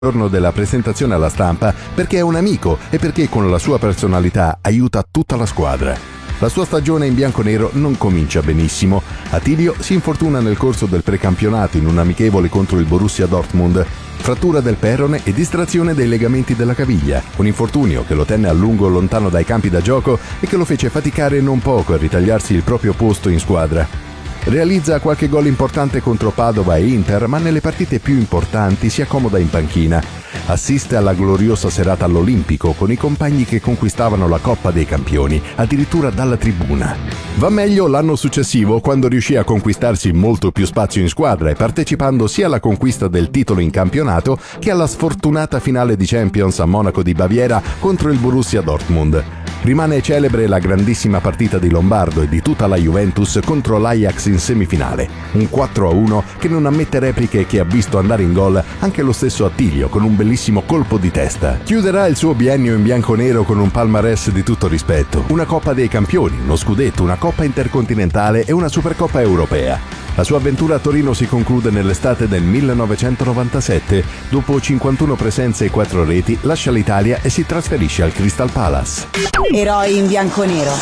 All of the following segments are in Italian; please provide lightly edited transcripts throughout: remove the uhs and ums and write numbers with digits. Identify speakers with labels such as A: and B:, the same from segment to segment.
A: giorno della presentazione alla stampa perché è un amico e perché con la sua personalità aiuta tutta la squadra. La sua stagione in bianconero non comincia benissimo. Attilio si infortuna nel corso del precampionato in un amichevole contro il Borussia Dortmund. Frattura del perone e distrazione dei legamenti della caviglia, un infortunio che lo tenne a lungo lontano dai campi da gioco e che lo fece faticare non poco a ritagliarsi il proprio posto in squadra. Realizza qualche gol importante contro Padova e Inter, ma nelle partite più importanti si accomoda in panchina. Assiste alla gloriosa serata all'Olimpico con i compagni che conquistavano la Coppa dei Campioni, addirittura dalla tribuna. Va meglio l'anno successivo, quando riuscì a conquistarsi molto più spazio in squadra e partecipando sia alla conquista del titolo in campionato che alla sfortunata finale di Champions a Monaco di Baviera contro il Borussia Dortmund. Rimane celebre la grandissima partita di Lombardo e di tutta la Juventus contro l'Ajax in semifinale, un 4-1 che non ammette repliche e che ha visto andare in gol anche lo stesso Attilio con un bellissimo colpo di testa. Chiuderà il suo biennio in bianconero con un palmarès di tutto rispetto, una Coppa dei Campioni, uno scudetto, una Coppa Intercontinentale e una Supercoppa Europea. La sua avventura a Torino si conclude nell'estate del 1997. Dopo 51 presenze e 4 reti, lascia l'Italia e si trasferisce al Crystal Palace.
B: Eroi in bianconero.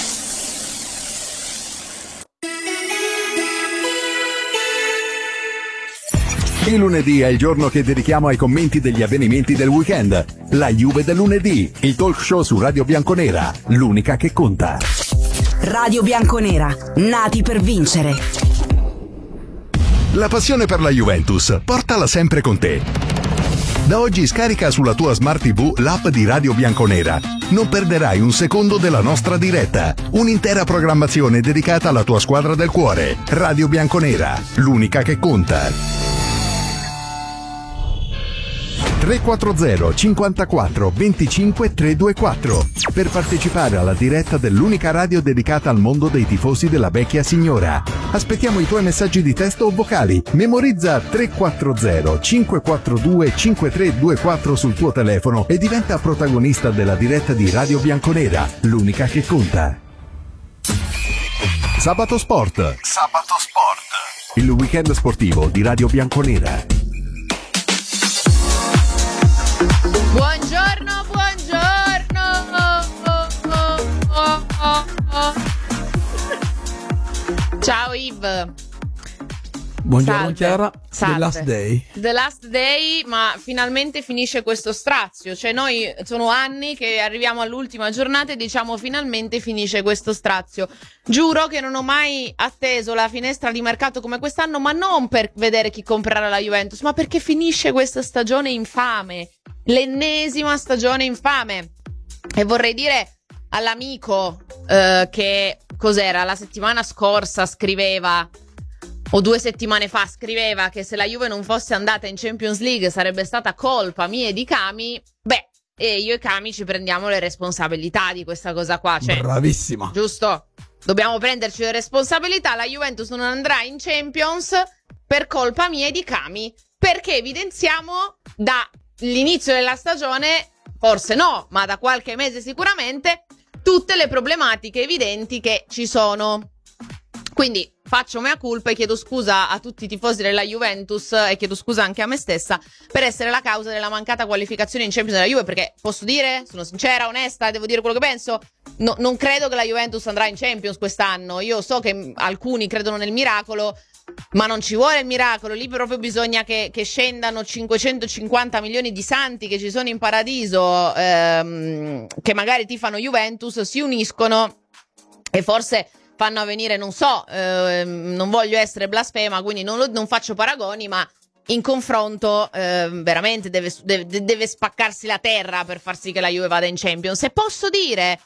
A: Il lunedì è il giorno che dedichiamo ai commenti degli avvenimenti del weekend. La Juve del lunedì, il talk show su Radio Bianconera, l'unica che conta.
B: Radio Bianconera, nati per vincere.
A: La passione per la Juventus, portala sempre con te. Da oggi scarica sulla tua Smart TV l'app di Radio Bianconera. Non perderai un secondo della nostra diretta. Un'intera programmazione dedicata alla tua squadra del cuore. Radio Bianconera, l'unica che conta. 340 54 25 324 per partecipare alla diretta dell'unica radio dedicata al mondo dei tifosi della vecchia signora. Aspettiamo i tuoi messaggi di testo o vocali. Memorizza 340 542 5324 sul tuo telefono e diventa protagonista della diretta di Radio Bianconera, l'unica che conta. Sabato Sport. Sabato Sport. Il weekend sportivo di Radio Bianconera.
C: Buongiorno, buongiorno. Ciao Yves.
D: Buongiorno.
C: Salve.
D: Chiara.
C: Salve.
D: The Last Day.
C: The Last Day, ma finalmente finisce questo strazio. Cioè noi sono anni che arriviamo all'ultima giornata e diciamo finalmente finisce questo strazio. Giuro che non ho mai atteso la finestra di mercato come quest'anno, ma non per vedere chi comprerà la Juventus, ma perché finisce questa stagione infame. L'ennesima stagione infame. E vorrei dire all'amico che cos'era la settimana scorsa scriveva, o 2 settimane fa scriveva, che se la Juve non fosse andata in Champions League sarebbe stata colpa mia e di Cami. Beh, e io e Cami ci prendiamo le responsabilità di questa cosa qua, cioè,
D: bravissima,
C: giusto? Dobbiamo prenderci le responsabilità. La Juventus non andrà in Champions per colpa mia e di Cami, perché evidenziamo dall'inizio della stagione, forse no, ma da qualche mese sicuramente, tutte le problematiche evidenti che ci sono. Quindi faccio mea culpa e chiedo scusa a tutti i tifosi della Juventus e chiedo scusa anche a me stessa per essere la causa della mancata qualificazione in Champions della Juve, perché posso dire, sono sincera, onesta, devo dire quello che penso, no, non credo che la Juventus andrà in Champions quest'anno. Io so che alcuni credono nel miracolo, ma non ci vuole il miracolo, lì proprio bisogna che scendano 550 milioni di santi che ci sono in paradiso, che magari tifano Juventus, si uniscono e forse fanno avvenire, non so, non voglio essere blasfema, quindi non faccio paragoni, ma in confronto veramente deve spaccarsi la terra per far sì che la Juve vada in Champions. E posso dire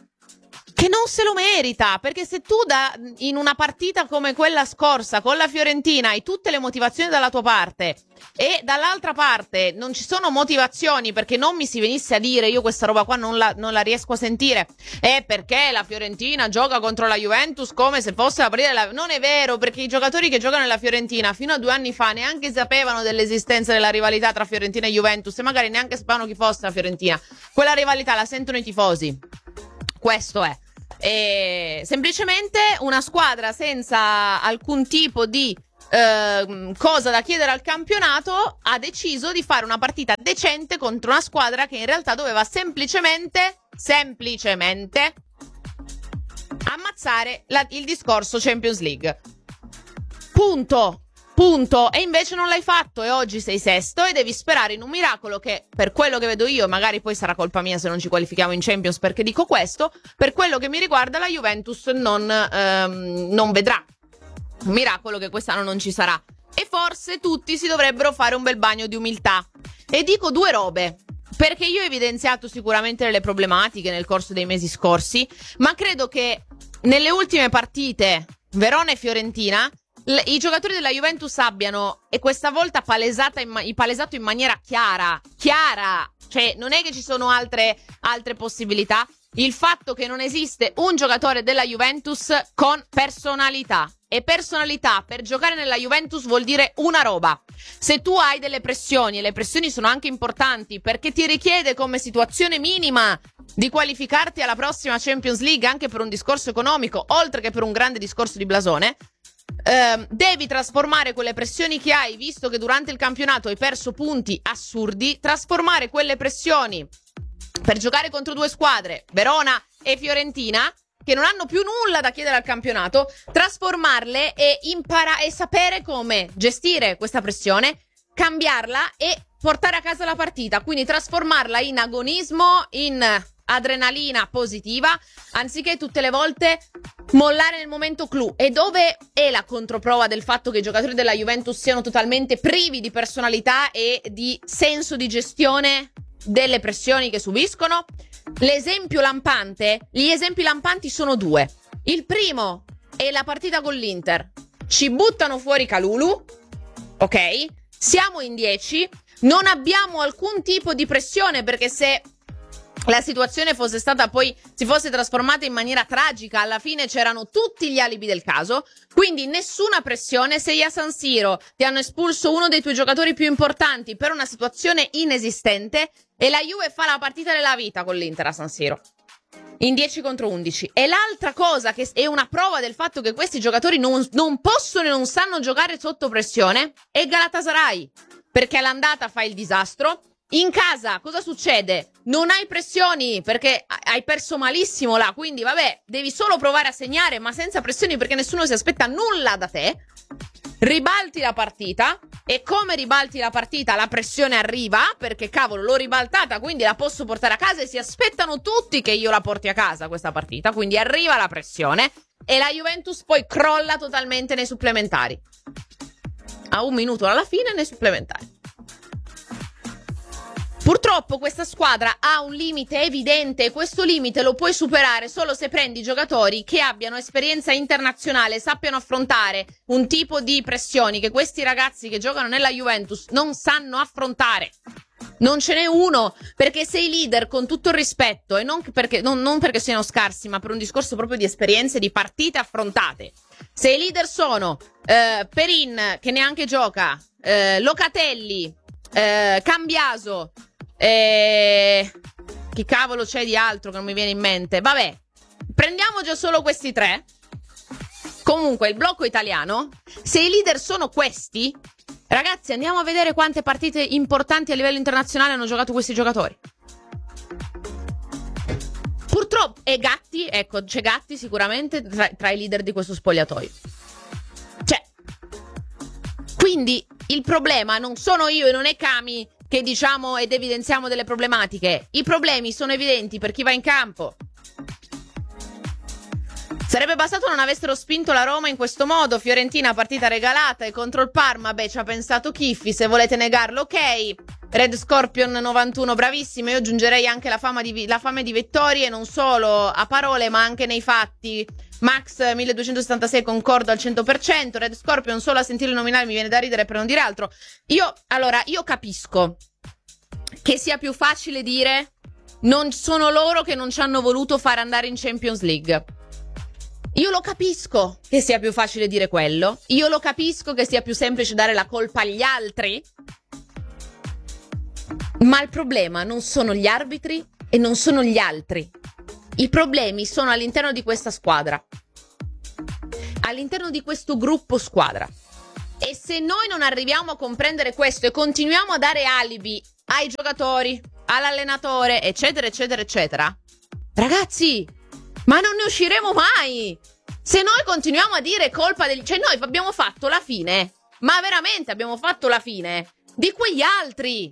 C: che non se lo merita, perché se tu in una partita come quella scorsa con la Fiorentina hai tutte le motivazioni dalla tua parte e dall'altra parte non ci sono motivazioni, perché non mi si venisse a dire, io questa roba qua non la riesco a sentire, perché la Fiorentina gioca contro la Juventus come se fosse la partita non è vero, perché i giocatori che giocano nella Fiorentina fino a 2 anni fa neanche sapevano dell'esistenza della rivalità tra Fiorentina e Juventus e magari neanche sapevano chi fosse la Fiorentina. Quella rivalità la sentono i tifosi, questo è. Semplicemente una squadra senza alcun tipo di cosa da chiedere al campionato, ha deciso di fare una partita decente contro una squadra che in realtà doveva semplicemente ammazzare il discorso Champions League. Punto. E invece non l'hai fatto e oggi sei sesto e devi sperare in un miracolo che, per quello che vedo io, magari poi sarà colpa mia se non ci qualifichiamo in Champions perché dico questo, per quello che mi riguarda la Juventus non vedrà. Un miracolo che quest'anno non ci sarà. E forse tutti si dovrebbero fare un bel bagno di umiltà. E dico due robe. Perché io ho evidenziato sicuramente delle problematiche nel corso dei mesi scorsi, ma credo che nelle ultime partite, Verona e Fiorentina, i giocatori della Juventus abbiano, e questa volta palesato in maniera chiara, cioè non è che ci sono altre possibilità, il fatto che non esiste un giocatore della Juventus con personalità. E personalità per giocare nella Juventus vuol dire una roba. Se tu hai delle pressioni, e le pressioni sono anche importanti perché ti richiede come situazione minima di qualificarti alla prossima Champions League anche per un discorso economico, oltre che per un grande discorso di blasone, devi trasformare quelle pressioni che hai, visto che durante il campionato hai perso punti assurdi, trasformare quelle pressioni per giocare contro due squadre, Verona e Fiorentina, che non hanno più nulla da chiedere al campionato, trasformarle e e sapere come gestire questa pressione, cambiarla e portare a casa la partita, quindi trasformarla in agonismo, in adrenalina positiva, anziché tutte le volte mollare nel momento clou. E dove è la controprova del fatto che i giocatori della Juventus siano totalmente privi di personalità e di senso di gestione delle pressioni che subiscono? Gli esempi lampanti sono due. Il primo è la partita con l'Inter. Ci buttano fuori Kalulu, ok? Siamo in 10, non abbiamo alcun tipo di pressione, perché se la situazione si fosse trasformata in maniera tragica, alla fine c'erano tutti gli alibi del caso, quindi nessuna pressione. Sei a San Siro, ti hanno espulso uno dei tuoi giocatori più importanti per una situazione inesistente e la Juve fa la partita della vita con l'Inter a San Siro in 10 contro 11. E l'altra cosa che è una prova del fatto che questi giocatori non possono e non sanno giocare sotto pressione è Galatasaray, perché all'andata fa il disastro. In casa cosa succede? Non hai pressioni perché hai perso malissimo là, quindi vabbè, devi solo provare a segnare, ma senza pressioni perché nessuno si aspetta nulla da te. Ribalti la partita, e come ribalti la partita la pressione arriva, perché cavolo l'ho ribaltata, quindi la posso portare a casa, e si aspettano tutti che io la porti a casa questa partita, quindi arriva la pressione e la Juventus poi crolla totalmente nei supplementari, a 1 minuto alla fine nei supplementari. Purtroppo questa squadra ha un limite evidente, e questo limite lo puoi superare solo se prendi giocatori che abbiano esperienza internazionale, sappiano affrontare un tipo di pressioni che questi ragazzi che giocano nella Juventus non sanno affrontare. Non ce n'è uno, perché sei leader, con tutto il rispetto, e non perché siano scarsi, ma per un discorso proprio di esperienze, di partite affrontate. Se i leader sono Perin, che neanche gioca, Locatelli, Cambiaso, chi cavolo c'è di altro che non mi viene in mente? Vabbè, prendiamo già solo questi tre. Comunque il blocco italiano, se i leader sono questi, ragazzi, andiamo a vedere quante partite importanti a livello internazionale hanno giocato questi giocatori. Purtroppo, e Gatti, ecco, c'è Gatti sicuramente tra i leader di questo spogliatoio. Quindi il problema non sono io e non è Cami che diciamo ed evidenziamo delle problematiche. I problemi sono evidenti per chi va in campo. Sarebbe bastato non avessero spinto la Roma in questo modo. Fiorentina partita regalata, e contro il Parma, beh, ci ha pensato Chiffi, se volete negarlo, ok. Red Scorpion 91, bravissimo. Io aggiungerei anche la fame di vittorie, non solo a parole ma anche nei fatti. Max 1276, concordo al 100%. Red Scorpion, solo a sentire il nominale mi viene da ridere, per non dire altro. Io capisco che sia più facile dire non sono loro che non ci hanno voluto fare andare in Champions League. Io lo capisco che sia più facile dire quello. Io lo capisco che sia più semplice dare la colpa agli altri. Ma il problema non sono gli arbitri e non sono gli altri. I problemi sono all'interno di questa squadra, all'interno di questo gruppo squadra. E se noi non arriviamo a comprendere questo e continuiamo a dare alibi ai giocatori, all'allenatore, eccetera, eccetera, eccetera, ragazzi, ma non ne usciremo mai! Se noi continuiamo a dire colpa del... Cioè noi abbiamo fatto la fine, ma veramente abbiamo fatto la fine di quegli altri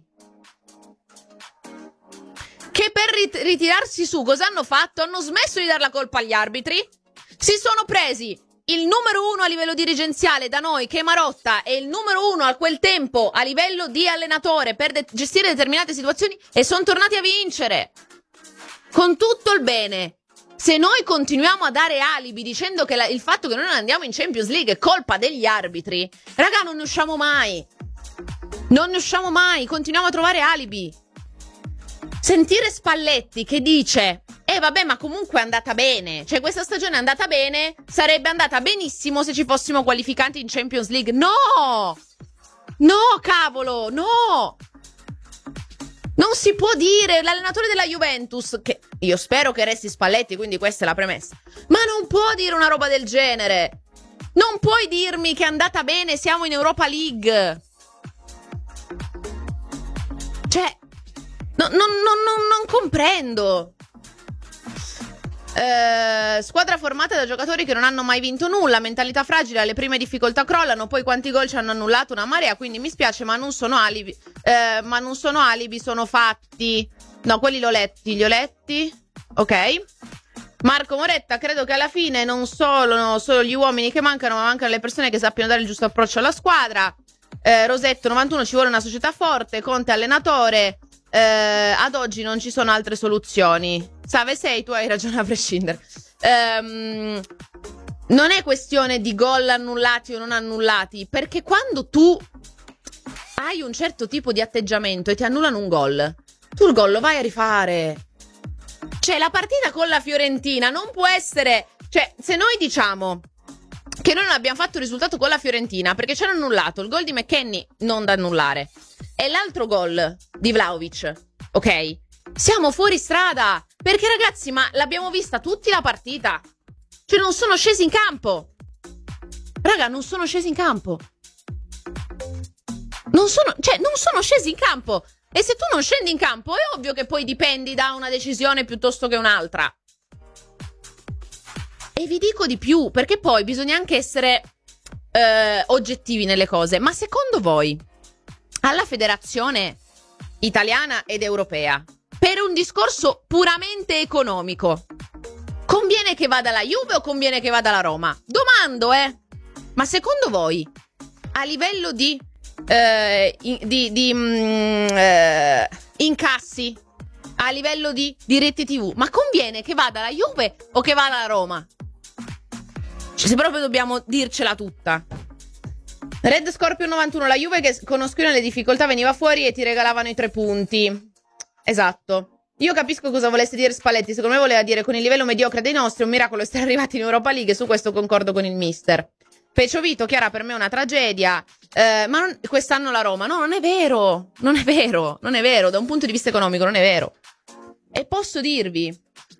C: che per ritirarsi su cosa hanno fatto? Hanno smesso di dare la colpa agli arbitri, si sono presi il numero 1 a livello dirigenziale da noi, che è Marotta, e il numero 1 a quel tempo a livello di allenatore per gestire determinate situazioni e sono tornati a vincere. Con tutto il bene. Se noi continuiamo a dare alibi dicendo che il fatto che noi non andiamo in Champions League è colpa degli arbitri, raga, non ne usciamo mai. Non ne usciamo mai, continuiamo a trovare alibi. Sentire Spalletti che dice vabbè, ma comunque è andata bene, cioè questa stagione è andata bene, sarebbe andata benissimo se ci fossimo qualificati in Champions League. No! No, cavolo, no! Non si può dire. L'allenatore della Juventus, che io spero che resti Spalletti, quindi questa è la premessa, ma non può dire una roba del genere. Non puoi dirmi che è andata bene, siamo in Europa League. Cioè non comprendo. Squadra formata da giocatori che non hanno mai vinto nulla, mentalità fragile, alle prime difficoltà crollano, poi quanti gol ci hanno annullato una marea, quindi mi spiace ma non sono alibi, sono fatti. No, quelli li ho letti. Ok. Marco Moretta, credo che alla fine non sono solo gli uomini che mancano, ma mancano le persone che sappiano dare il giusto approccio alla squadra. Rosetto 91, ci vuole una società forte, Conte allenatore. Ad oggi non ci sono altre soluzioni. Save sei, tu hai ragione a prescindere. Non è questione di gol annullati o non annullati, perché quando tu hai un certo tipo di atteggiamento e ti annullano un gol, tu il gol lo vai a rifare. Cioè la partita con la Fiorentina non può essere... Cioè se noi diciamo che noi non abbiamo fatto il risultato con la Fiorentina perché ci hanno annullato il gol di McKennie, non da annullare, e l'altro gol di Vlahovic, ok? Siamo fuori strada, perché ragazzi, ma l'abbiamo vista tutti la partita. Cioè non sono scesi in campo. Raga, non sono scesi in campo. Non sono scesi in campo. E se tu non scendi in campo è ovvio che poi dipendi da una decisione piuttosto che un'altra. E vi dico di più, perché poi bisogna anche essere oggettivi nelle cose. Ma secondo voi alla federazione italiana ed europea, per un discorso puramente economico, conviene che vada la Juve o conviene che vada la Roma? Domando, ma secondo voi a livello di incassi, a livello di diritti TV, ma conviene che vada la Juve o che vada la Roma? Cioè, se proprio dobbiamo dircela tutta. Red Scorpio 91, la Juve che con Ospina le difficoltà veniva fuori e ti regalavano i 3 punti. Esatto. Io capisco cosa volesse dire Spalletti, secondo me voleva dire con il livello mediocre dei nostri è un miracolo essere arrivati in Europa League, e su questo concordo con il mister. Pecciovito, Chiara, per me è una tragedia, ma quest'anno la Roma, no, non è vero, da un punto di vista economico non è vero. E posso dirvi,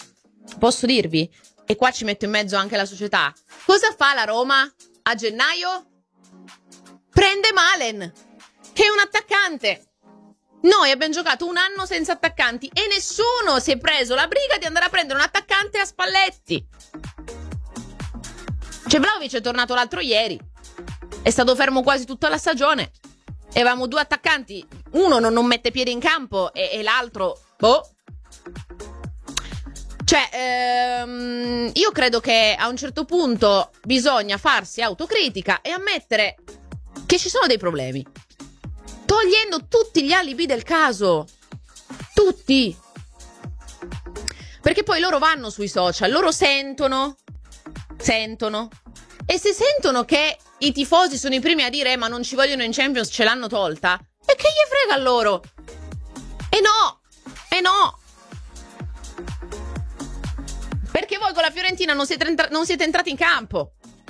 C: e qua ci metto in mezzo anche la società, cosa fa la Roma a gennaio? Prende Malen, che è un attaccante. Noi abbiamo giocato un anno senza attaccanti e nessuno si è preso la briga di andare a prendere un attaccante a Spalletti. Cioè Vlahovic è tornato l'altro ieri, è stato fermo quasi tutta la stagione, e avevamo 2 attaccanti, uno non mette piede in campo e l'altro Cioè io credo che a un certo punto bisogna farsi autocritica e ammettere che ci sono dei problemi, togliendo tutti gli alibi del caso, tutti, perché poi loro vanno sui social, loro sentono, e se sentono che i tifosi sono i primi a dire ma non ci vogliono in Champions, ce l'hanno tolta, e che gli frega a loro? E no, perché voi con la Fiorentina non siete entrati in campo.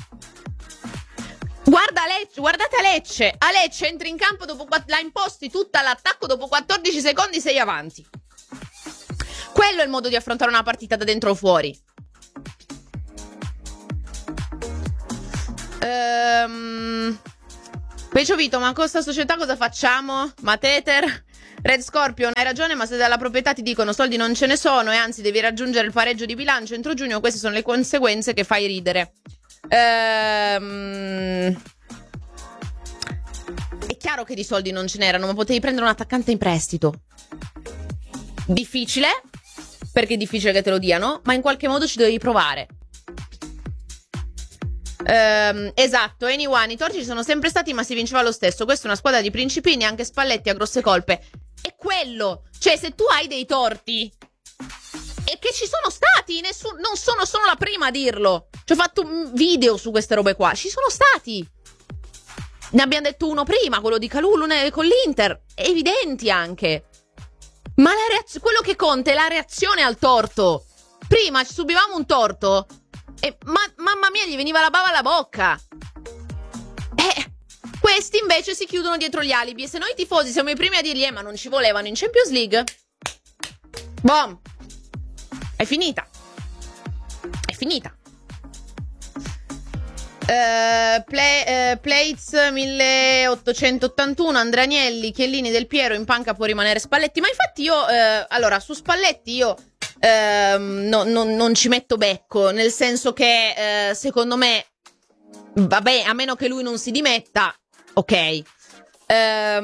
C: Guardate a Lecce entri in campo dopo la imposti tutta l'attacco, dopo 14 secondi sei avanti. Quello è il modo di affrontare una partita da dentro o fuori. Pecio Vito, ma con sta società cosa facciamo? Ma Tether? Red Scorpion, hai ragione, ma se dalla proprietà ti dicono soldi non ce ne sono e anzi devi raggiungere il pareggio di bilancio entro giugno, queste sono le conseguenze che fai ridere. È chiaro che di soldi non ce n'erano, ma potevi prendere un attaccante in prestito. Difficile, perché è difficile che te lo diano, ma in qualche modo ci dovevi provare. Esatto, anyone, i torti ci sono sempre stati, ma si vinceva lo stesso. Questa è una squadra di principini, anche Spalletti ha grosse colpe. È quello, cioè se tu hai dei torti, e che ci sono stati, non sono la prima a dirlo. Ci ho fatto un video su queste robe qua, ci sono stati. Ne abbiamo detto uno prima, quello di Kalulu con l'Inter, evidenti anche. Ma quello che conta è la reazione al torto. Prima ci subivamo un torto e mamma mia, gli veniva la bava alla bocca. Questi invece si chiudono dietro gli alibi. E se noi tifosi siamo i primi a dirgli ma non ci volevano in Champions League, boom, è finita. È finita. Plates 1881, Andrea Agnelli, Chiellini, Del Piero, in panca può rimanere Spalletti. Ma infatti io allora su Spalletti io non ci metto becco, nel senso che secondo me, vabbè, a meno che lui non si dimetta, ok. Però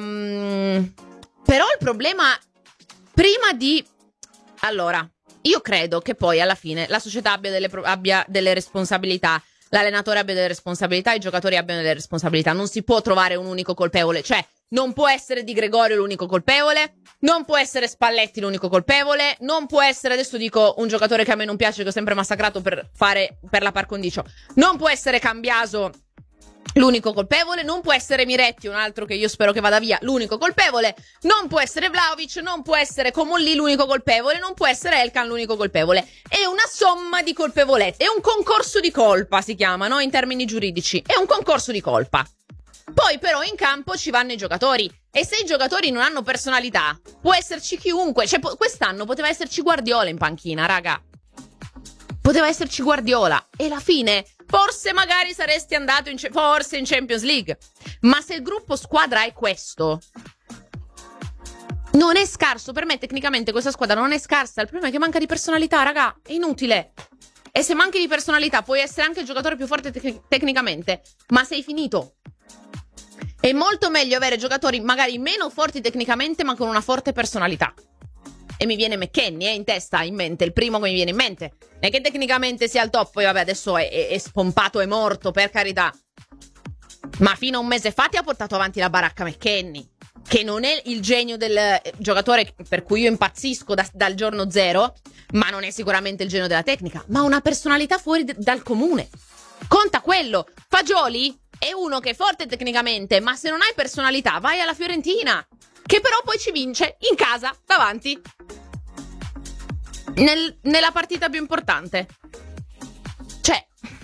C: il problema, prima di... Allora, io credo che poi alla fine la società abbia delle responsabilità, l'allenatore abbia delle responsabilità, i giocatori abbiano delle responsabilità. Non si può trovare un unico colpevole, cioè non può essere Di Gregorio l'unico colpevole, non può essere Spalletti l'unico colpevole, non può essere, adesso dico un giocatore che a me non piace, che ho sempre massacrato per la par condicio, non può essere Cambiaso l'unico colpevole, non può essere Miretti, un altro che io spero che vada via, l'unico colpevole, non può essere Vlahovic, non può essere Comolli l'unico colpevole, non può essere Elkan l'unico colpevole. È una somma di colpevolezze, è un concorso di colpa, si chiama, no? In termini giuridici, è un concorso di colpa. Poi però in campo ci vanno i giocatori, e se i giocatori non hanno personalità può esserci chiunque, cioè quest'anno poteva esserci Guardiola in panchina, raga, poteva esserci Guardiola, e alla fine forse magari saresti andato forse in Champions League. Ma se il gruppo squadra è questo, non è scarso. Per me tecnicamente questa squadra non è scarsa, il problema è che manca di personalità, raga, è inutile. E se manchi di personalità puoi essere anche il giocatore più forte tecnicamente, ma sei finito. È molto meglio avere giocatori magari meno forti tecnicamente ma con una forte personalità. E mi viene McKennie in testa, in mente, il primo che mi viene in mente. Non è che tecnicamente sia al top, poi vabbè adesso è spompato, è morto, per carità. Ma fino a un mese fa ti ha portato avanti la baracca McKennie, che non è il genio del giocatore per cui io impazzisco dal giorno zero, ma non è sicuramente il genio della tecnica, ma una personalità fuori dal comune. Conta quello. Fagioli è uno che è forte tecnicamente, ma se non hai personalità vai alla Fiorentina, che però poi ci vince in casa, davanti, nella partita più importante. Cioè,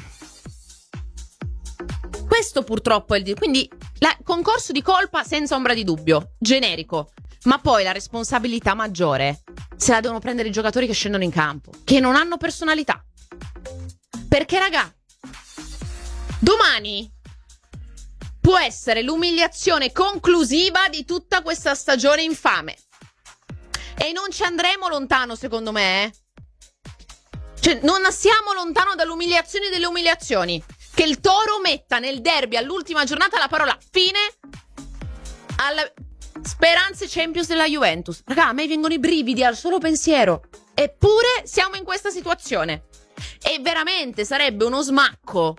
C: questo purtroppo è il quindi concorso di colpa senza ombra di dubbio, generico. Ma poi la responsabilità maggiore se la devono prendere i giocatori che scendono in campo, che non hanno personalità. Perché raga, domani può essere l'umiliazione conclusiva di tutta questa stagione infame. E non ci andremo lontano, secondo me. Cioè, non siamo lontano dall'umiliazione delle umiliazioni. Che il Toro metta nel derby all'ultima giornata la parola fine alle speranze Champions della Juventus. Raga, a me vengono i brividi al solo pensiero. Eppure siamo in questa situazione. E veramente sarebbe uno smacco.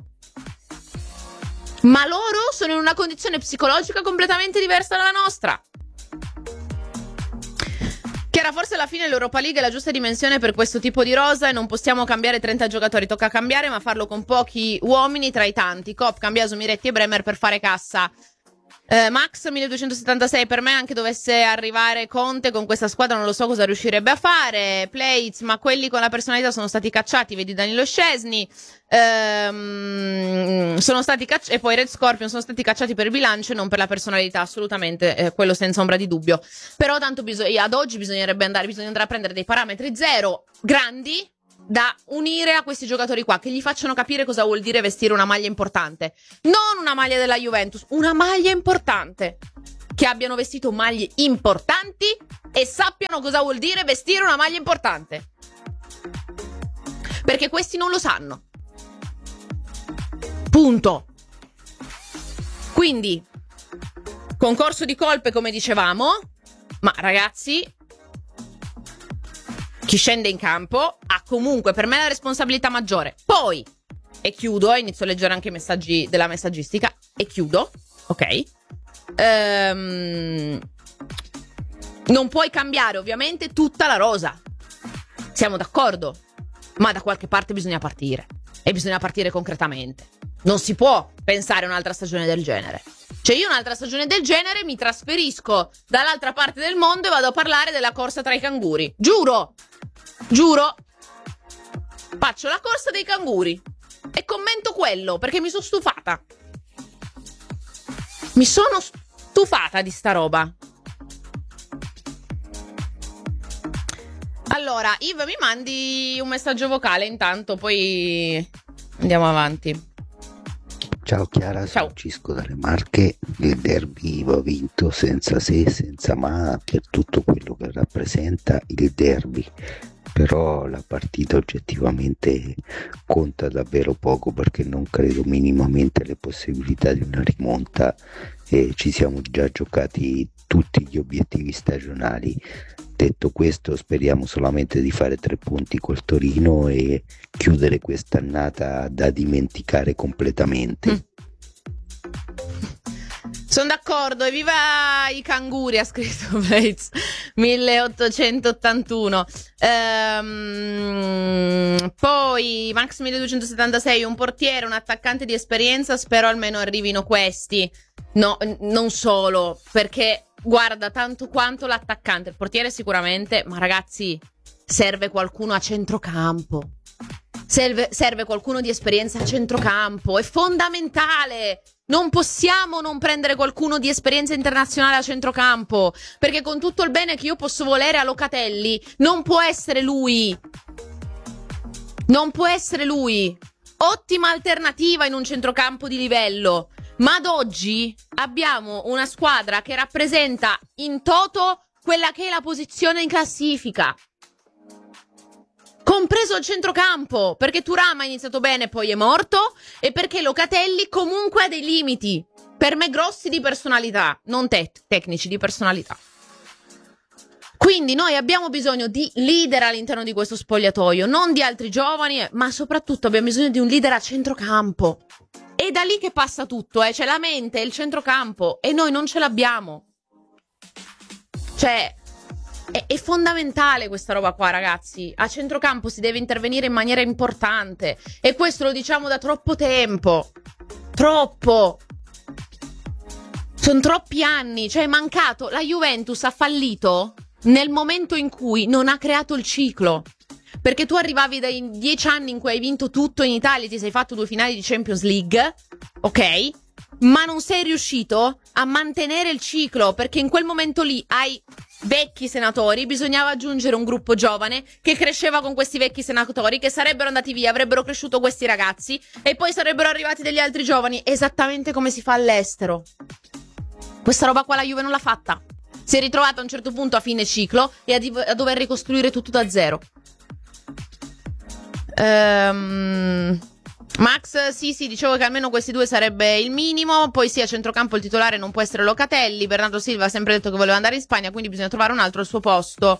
C: Ma loro sono in una condizione psicologica completamente diversa dalla nostra. Che era forse alla fine l'Europa League è la giusta dimensione per questo tipo di rosa e non possiamo cambiare 30 giocatori. Tocca cambiare, ma farlo con pochi uomini tra i tanti. Kopp, Cambiaso, Miretti e Bremer per fare cassa. Max 1276, per me anche dovesse arrivare Conte con questa squadra non lo so cosa riuscirebbe a fare. Plates, ma quelli con la personalità sono stati cacciati, vedi Danilo Scesni, sono stati cacciati, e poi Red Scorpion sono stati cacciati per il bilancio e non per la personalità, assolutamente, quello senza ombra di dubbio. Però tanto ad oggi bisogna andare a prendere dei parametri zero grandi da unire a questi giocatori qua, che gli facciano capire cosa vuol dire vestire una maglia importante. Non una maglia della Juventus, una maglia importante. Che abbiano vestito maglie importanti e sappiano cosa vuol dire vestire una maglia importante. Perché questi non lo sanno. Punto. Quindi, concorso di colpe come dicevamo, ma ragazzi, chi scende in campo ha comunque per me la responsabilità maggiore. Poi, e chiudo, inizio a leggere anche i messaggi della messaggistica, e chiudo, ok? Non puoi cambiare ovviamente tutta la rosa. Siamo d'accordo, ma da qualche parte bisogna partire. E bisogna partire concretamente. Non si può pensare a un'altra stagione del genere. Cioè io un'altra stagione del genere mi trasferisco dall'altra parte del mondo e vado a parlare della corsa tra i canguri. Giuro. Faccio la corsa dei canguri e commento quello perché mi sono stufata. Mi sono stufata di sta roba. Allora, Yves, mi mandi un messaggio vocale intanto, poi andiamo avanti.
E: Ciao Chiara, sono Cisco dalle Marche. Il derby va vinto senza se, senza ma, per tutto quello che rappresenta il derby. Però la partita oggettivamente conta davvero poco, perché non credo minimamente alle possibilità di una rimonta e ci siamo già giocati tutti gli obiettivi stagionali. Detto questo, speriamo solamente di fare 3 punti col Torino e chiudere quest'annata da dimenticare completamente.
C: Sono d'accordo, e viva i canguri, ha scritto Blades 1881. Poi Max 1276, un portiere, un attaccante di esperienza, spero almeno arrivino questi. No, non solo, perché guarda, tanto quanto l'attaccante, il portiere sicuramente, ma ragazzi, serve qualcuno a centrocampo. Serve qualcuno di esperienza a centrocampo, è fondamentale. Non possiamo non prendere qualcuno di esperienza internazionale a centrocampo, perché con tutto il bene che io posso volere a Locatelli, non può essere lui. Non può essere lui. Ottima alternativa in un centrocampo di livello, ma ad oggi abbiamo una squadra che rappresenta in toto quella che è la posizione in classifica, compreso il centrocampo, perché Thuram ha iniziato bene poi è morto, e perché Locatelli comunque ha dei limiti, per me grossi, di personalità, non tecnici, di personalità. Quindi noi abbiamo bisogno di leader all'interno di questo spogliatoio, non di altri giovani, ma soprattutto abbiamo bisogno di un leader a centrocampo. È da lì che passa tutto, c'è la mente e il centrocampo, e noi non ce l'abbiamo. Cioè, è fondamentale questa roba qua, ragazzi. A centrocampo si deve intervenire in maniera importante, e questo lo diciamo da troppo tempo. Troppo. Sono troppi anni, cioè è mancato. La Juventus ha fallito nel momento in cui non ha creato il ciclo. Perché tu arrivavi dai 10 anni in cui hai vinto tutto in Italia, ti sei fatto 2 finali di Champions League, ok? Ma non sei riuscito a mantenere il ciclo, perché in quel momento lì ai vecchi senatori bisognava aggiungere un gruppo giovane che cresceva con questi vecchi senatori, che sarebbero andati via, avrebbero cresciuto questi ragazzi e poi sarebbero arrivati degli altri giovani, esattamente come si fa all'estero. Questa roba qua la Juve non l'ha fatta. Si è ritrovata a un certo punto a fine ciclo e a dover ricostruire tutto da zero. Max, sì, dicevo che almeno questi 2 sarebbe il minimo. Poi sì, a centrocampo il titolare non può essere Locatelli. Bernardo Silva ha sempre detto che voleva andare in Spagna, quindi bisogna trovare un altro al suo posto.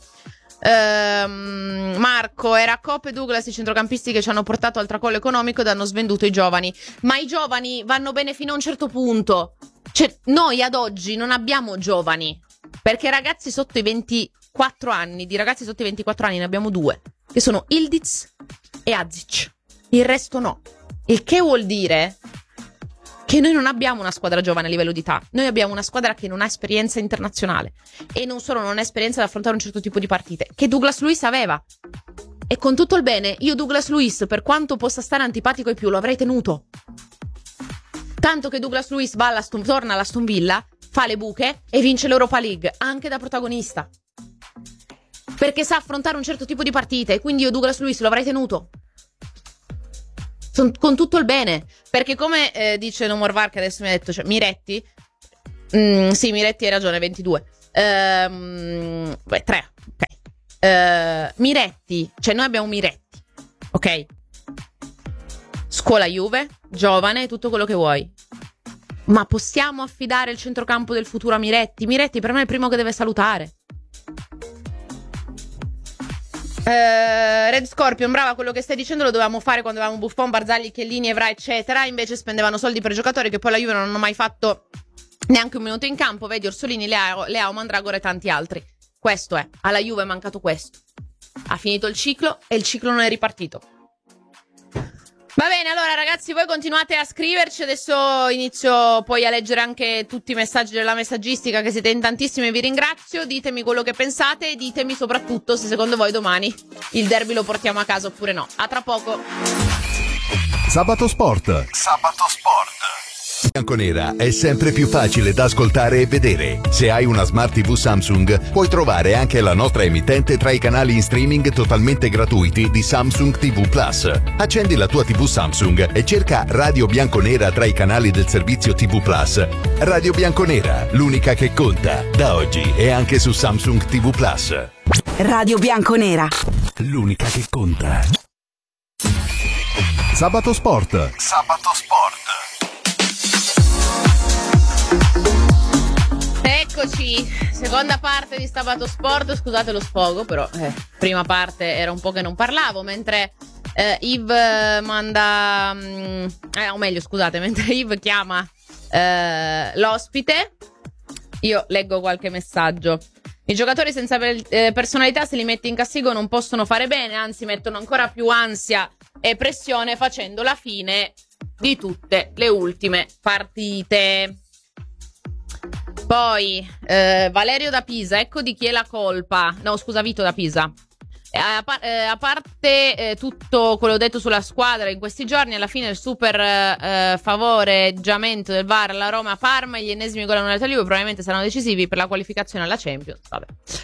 C: Marco, era Coppe e Douglas i centrocampisti che ci hanno portato al tracollo economico ed hanno svenduto i giovani. Ma i giovani vanno bene fino a un certo punto. Cioè, noi ad oggi non abbiamo giovani, perché ragazzi sotto i 24 anni, di ragazzi sotto i 24 anni ne abbiamo 2, che sono Ildiz e Azic. Il resto no. Il che vuol dire che noi non abbiamo una squadra giovane a livello di età. Noi abbiamo una squadra che non ha esperienza internazionale. E non solo non ha esperienza ad affrontare un certo tipo di partite, che Douglas Luiz aveva. E con tutto il bene, io Douglas Luiz, per quanto possa stare antipatico ai più, lo avrei tenuto. Tanto che Douglas Luiz torna all'Aston Villa, fa le buche e vince l'Europa League, anche da protagonista. perché sa affrontare un certo tipo di partite, e quindi io Douglas Luiz lo avrei tenuto con tutto il bene, perché come dice No More VAR, che adesso mi ha detto, cioè, Miretti, sì, Miretti hai ragione, 22, 3, ok, Miretti, cioè noi abbiamo Miretti, ok, scuola Juve, giovane, tutto quello che vuoi, ma possiamo affidare il centrocampo del futuro a Miretti? Miretti per me è il primo che deve salutare. Red Scorpion, brava, quello che stai dicendo lo dovevamo fare quando avevamo Buffon, Barzagli, Chiellini, Evra eccetera, invece spendevano soldi per giocatori che poi la Juve non hanno mai fatto neanche un minuto in campo, vedi Orsolini, Leao, Mandragora e tanti altri. Questo è, alla Juve è mancato questo, ha finito il ciclo e il ciclo non è ripartito. Va bene, allora ragazzi, voi continuate a scriverci, adesso inizio poi a leggere anche tutti i messaggi della messaggistica, che siete in tantissimi e vi ringrazio. Ditemi quello che pensate e ditemi soprattutto se secondo voi domani il derby lo portiamo a casa oppure no. A tra poco.
A: Sabato Sport. Bianconera è sempre più facile da ascoltare e vedere. Se hai una Smart TV Samsung, puoi trovare anche la nostra emittente tra i canali in streaming totalmente gratuiti di Samsung TV Plus. Accendi la tua TV Samsung e cerca Radio Bianconera tra i canali del servizio TV Plus. Radio Bianconera, l'unica che conta. Da oggi è anche su Samsung TV Plus.
B: Radio Bianconera,
A: L'unica che conta. Sabato Sport.
C: Eccoci, seconda parte di Sabato Sport, scusate lo sfogo, però prima parte era un po' che non parlavo, mentre Yves manda, o meglio scusate, mentre Yves chiama l'ospite, io leggo qualche messaggio. I giocatori senza personalità, se li metti in castigo, non possono fare bene, anzi mettono ancora più ansia e pressione facendo la fine di tutte le ultime partite. Poi Valerio da Pisa, ecco di chi è la colpa. No, scusa, Vito da Pisa. A parte tutto quello detto sulla squadra in questi giorni, alla fine il super favoreggiamento del VAR alla Roma-Parma e gli ennesimi gol annullati alla Juve probabilmente saranno decisivi per la qualificazione alla Champions. Vabbè.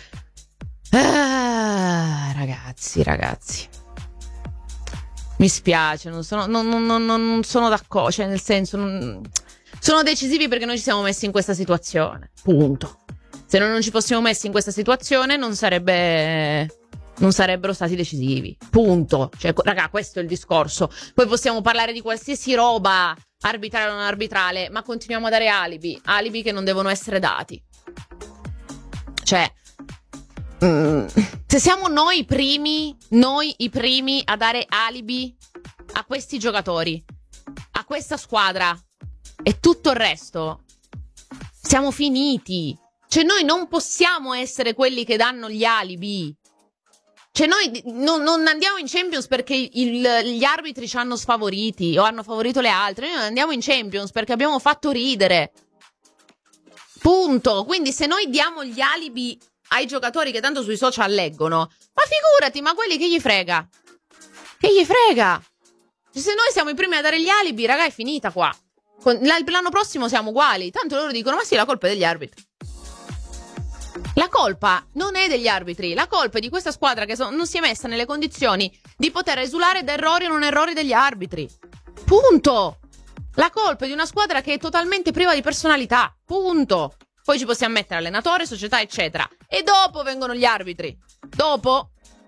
C: Ragazzi. Mi spiace, non sono d'accordo, cioè nel senso sono decisivi perché noi ci siamo messi in questa situazione, punto. Se noi non ci fossimo messi in questa situazione non sarebbero stati decisivi, punto. Cioè, raga, questo è il discorso. Poi possiamo parlare di qualsiasi roba, arbitrale o non arbitrale, ma continuiamo a dare alibi che non devono essere dati. Cioè, se siamo noi i primi a dare alibi a questi giocatori, a questa squadra e tutto il resto, siamo finiti. Cioè noi non possiamo essere quelli che danno gli alibi. Cioè noi non andiamo in Champions perché gli arbitri ci hanno sfavoriti o hanno favorito le altre. Noi non andiamo in Champions perché abbiamo fatto ridere, punto. Quindi se noi diamo gli alibi ai giocatori che tanto sui social leggono, ma figurati, ma quelli che gli frega? Se noi siamo i primi a dare gli alibi, raga, è finita qua. L'anno prossimo siamo uguali. Tanto loro dicono, ma sì, la colpa è degli arbitri. La colpa non è degli arbitri, la colpa è di questa squadra che non si è messa nelle condizioni di poter esulare da errori o non errori degli arbitri. Punto. La colpa è di una squadra che è totalmente priva di personalità. Punto. Poi ci possiamo mettere allenatore, società, eccetera. E dopo vengono gli arbitri. Dopo.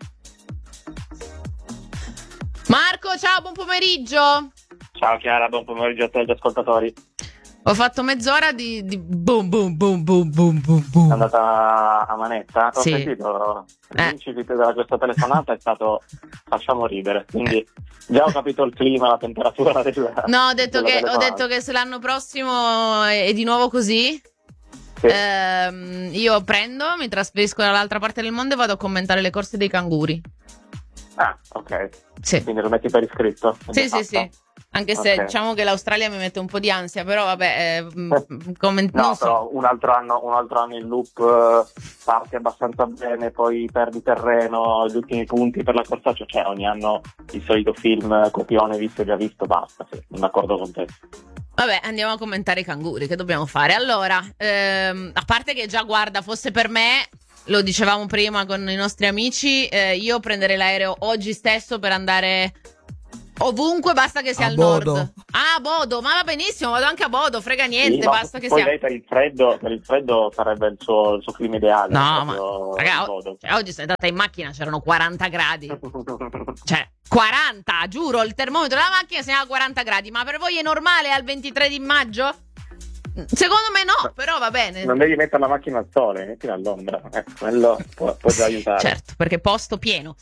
C: Marco, ciao, buon pomeriggio.
F: Ciao Chiara, buon pomeriggio a te e agli ascoltatori.
C: Ho fatto mezz'ora di boom boom boom boom boom boom boom.
F: È andata a manetta? Ho
C: sì.
F: Sentito l'incipit della questa telefonata è stato facciamo ridere, quindi già ho capito il clima, la temperatura
C: No, ho detto che se l'anno prossimo è di nuovo così, sì. Io mi trasferisco dall'altra parte del mondo e vado a commentare le corse dei canguri. Ah,
F: ok.
C: Sì.
F: Quindi lo metti per iscritto?
C: Sì. Anche se diciamo che l'Australia mi mette un po' di ansia, però vabbè,
F: no,
C: non so.
F: Però un altro anno in loop, parti abbastanza bene, poi perdi terreno, gli ultimi punti per la corsa, cioè ogni anno il solito film copione visto e già visto, basta, sì, sono d'accordo con te.
C: Vabbè, andiamo a commentare i canguri, che dobbiamo fare? Allora, a parte che già, guarda, fosse per me, lo dicevamo prima con i nostri amici, io prenderei l'aereo oggi stesso per andare ovunque, basta che sia
D: A
C: al
D: Bodo.
C: nord. Ah, Bodo, ma va benissimo, vado anche a Bodo, frega niente,
F: Sì, ma
C: basta che
F: poi
C: sia.
F: lei per il freddo sarebbe il suo clima ideale.
C: No, ma
F: proprio
C: raga,
F: il Bodo.
C: cioè, oggi sono andata in macchina, c'erano 40 gradi. Cioè, 40, giuro, il termometro della macchina segnava 40 gradi. Ma per voi è normale al 23 di maggio? Secondo me no, però va bene.
F: Non devi mettere la macchina al sole, mettila all'ombra. Quello può già aiutare.
C: Certo, perché posto pieno.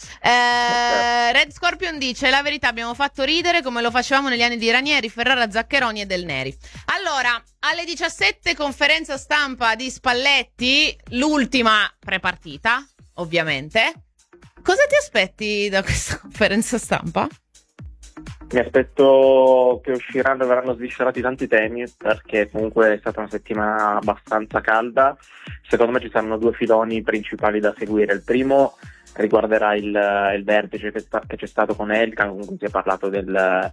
C: Red Scorpion dice: la verità, abbiamo fatto ridere come lo facevamo negli anni di Ranieri, Ferrara, Zaccheroni e Del Neri. Allora, alle 17 conferenza stampa di Spalletti, l'ultima prepartita, ovviamente. Cosa ti aspetti da questa conferenza stampa?
F: Mi aspetto che verranno sviscerati tanti temi, perché comunque è stata una settimana abbastanza calda. Secondo me ci saranno due filoni principali da seguire. Il primo riguarderà il vertice che c'è stato con Elkann. Comunque si è parlato del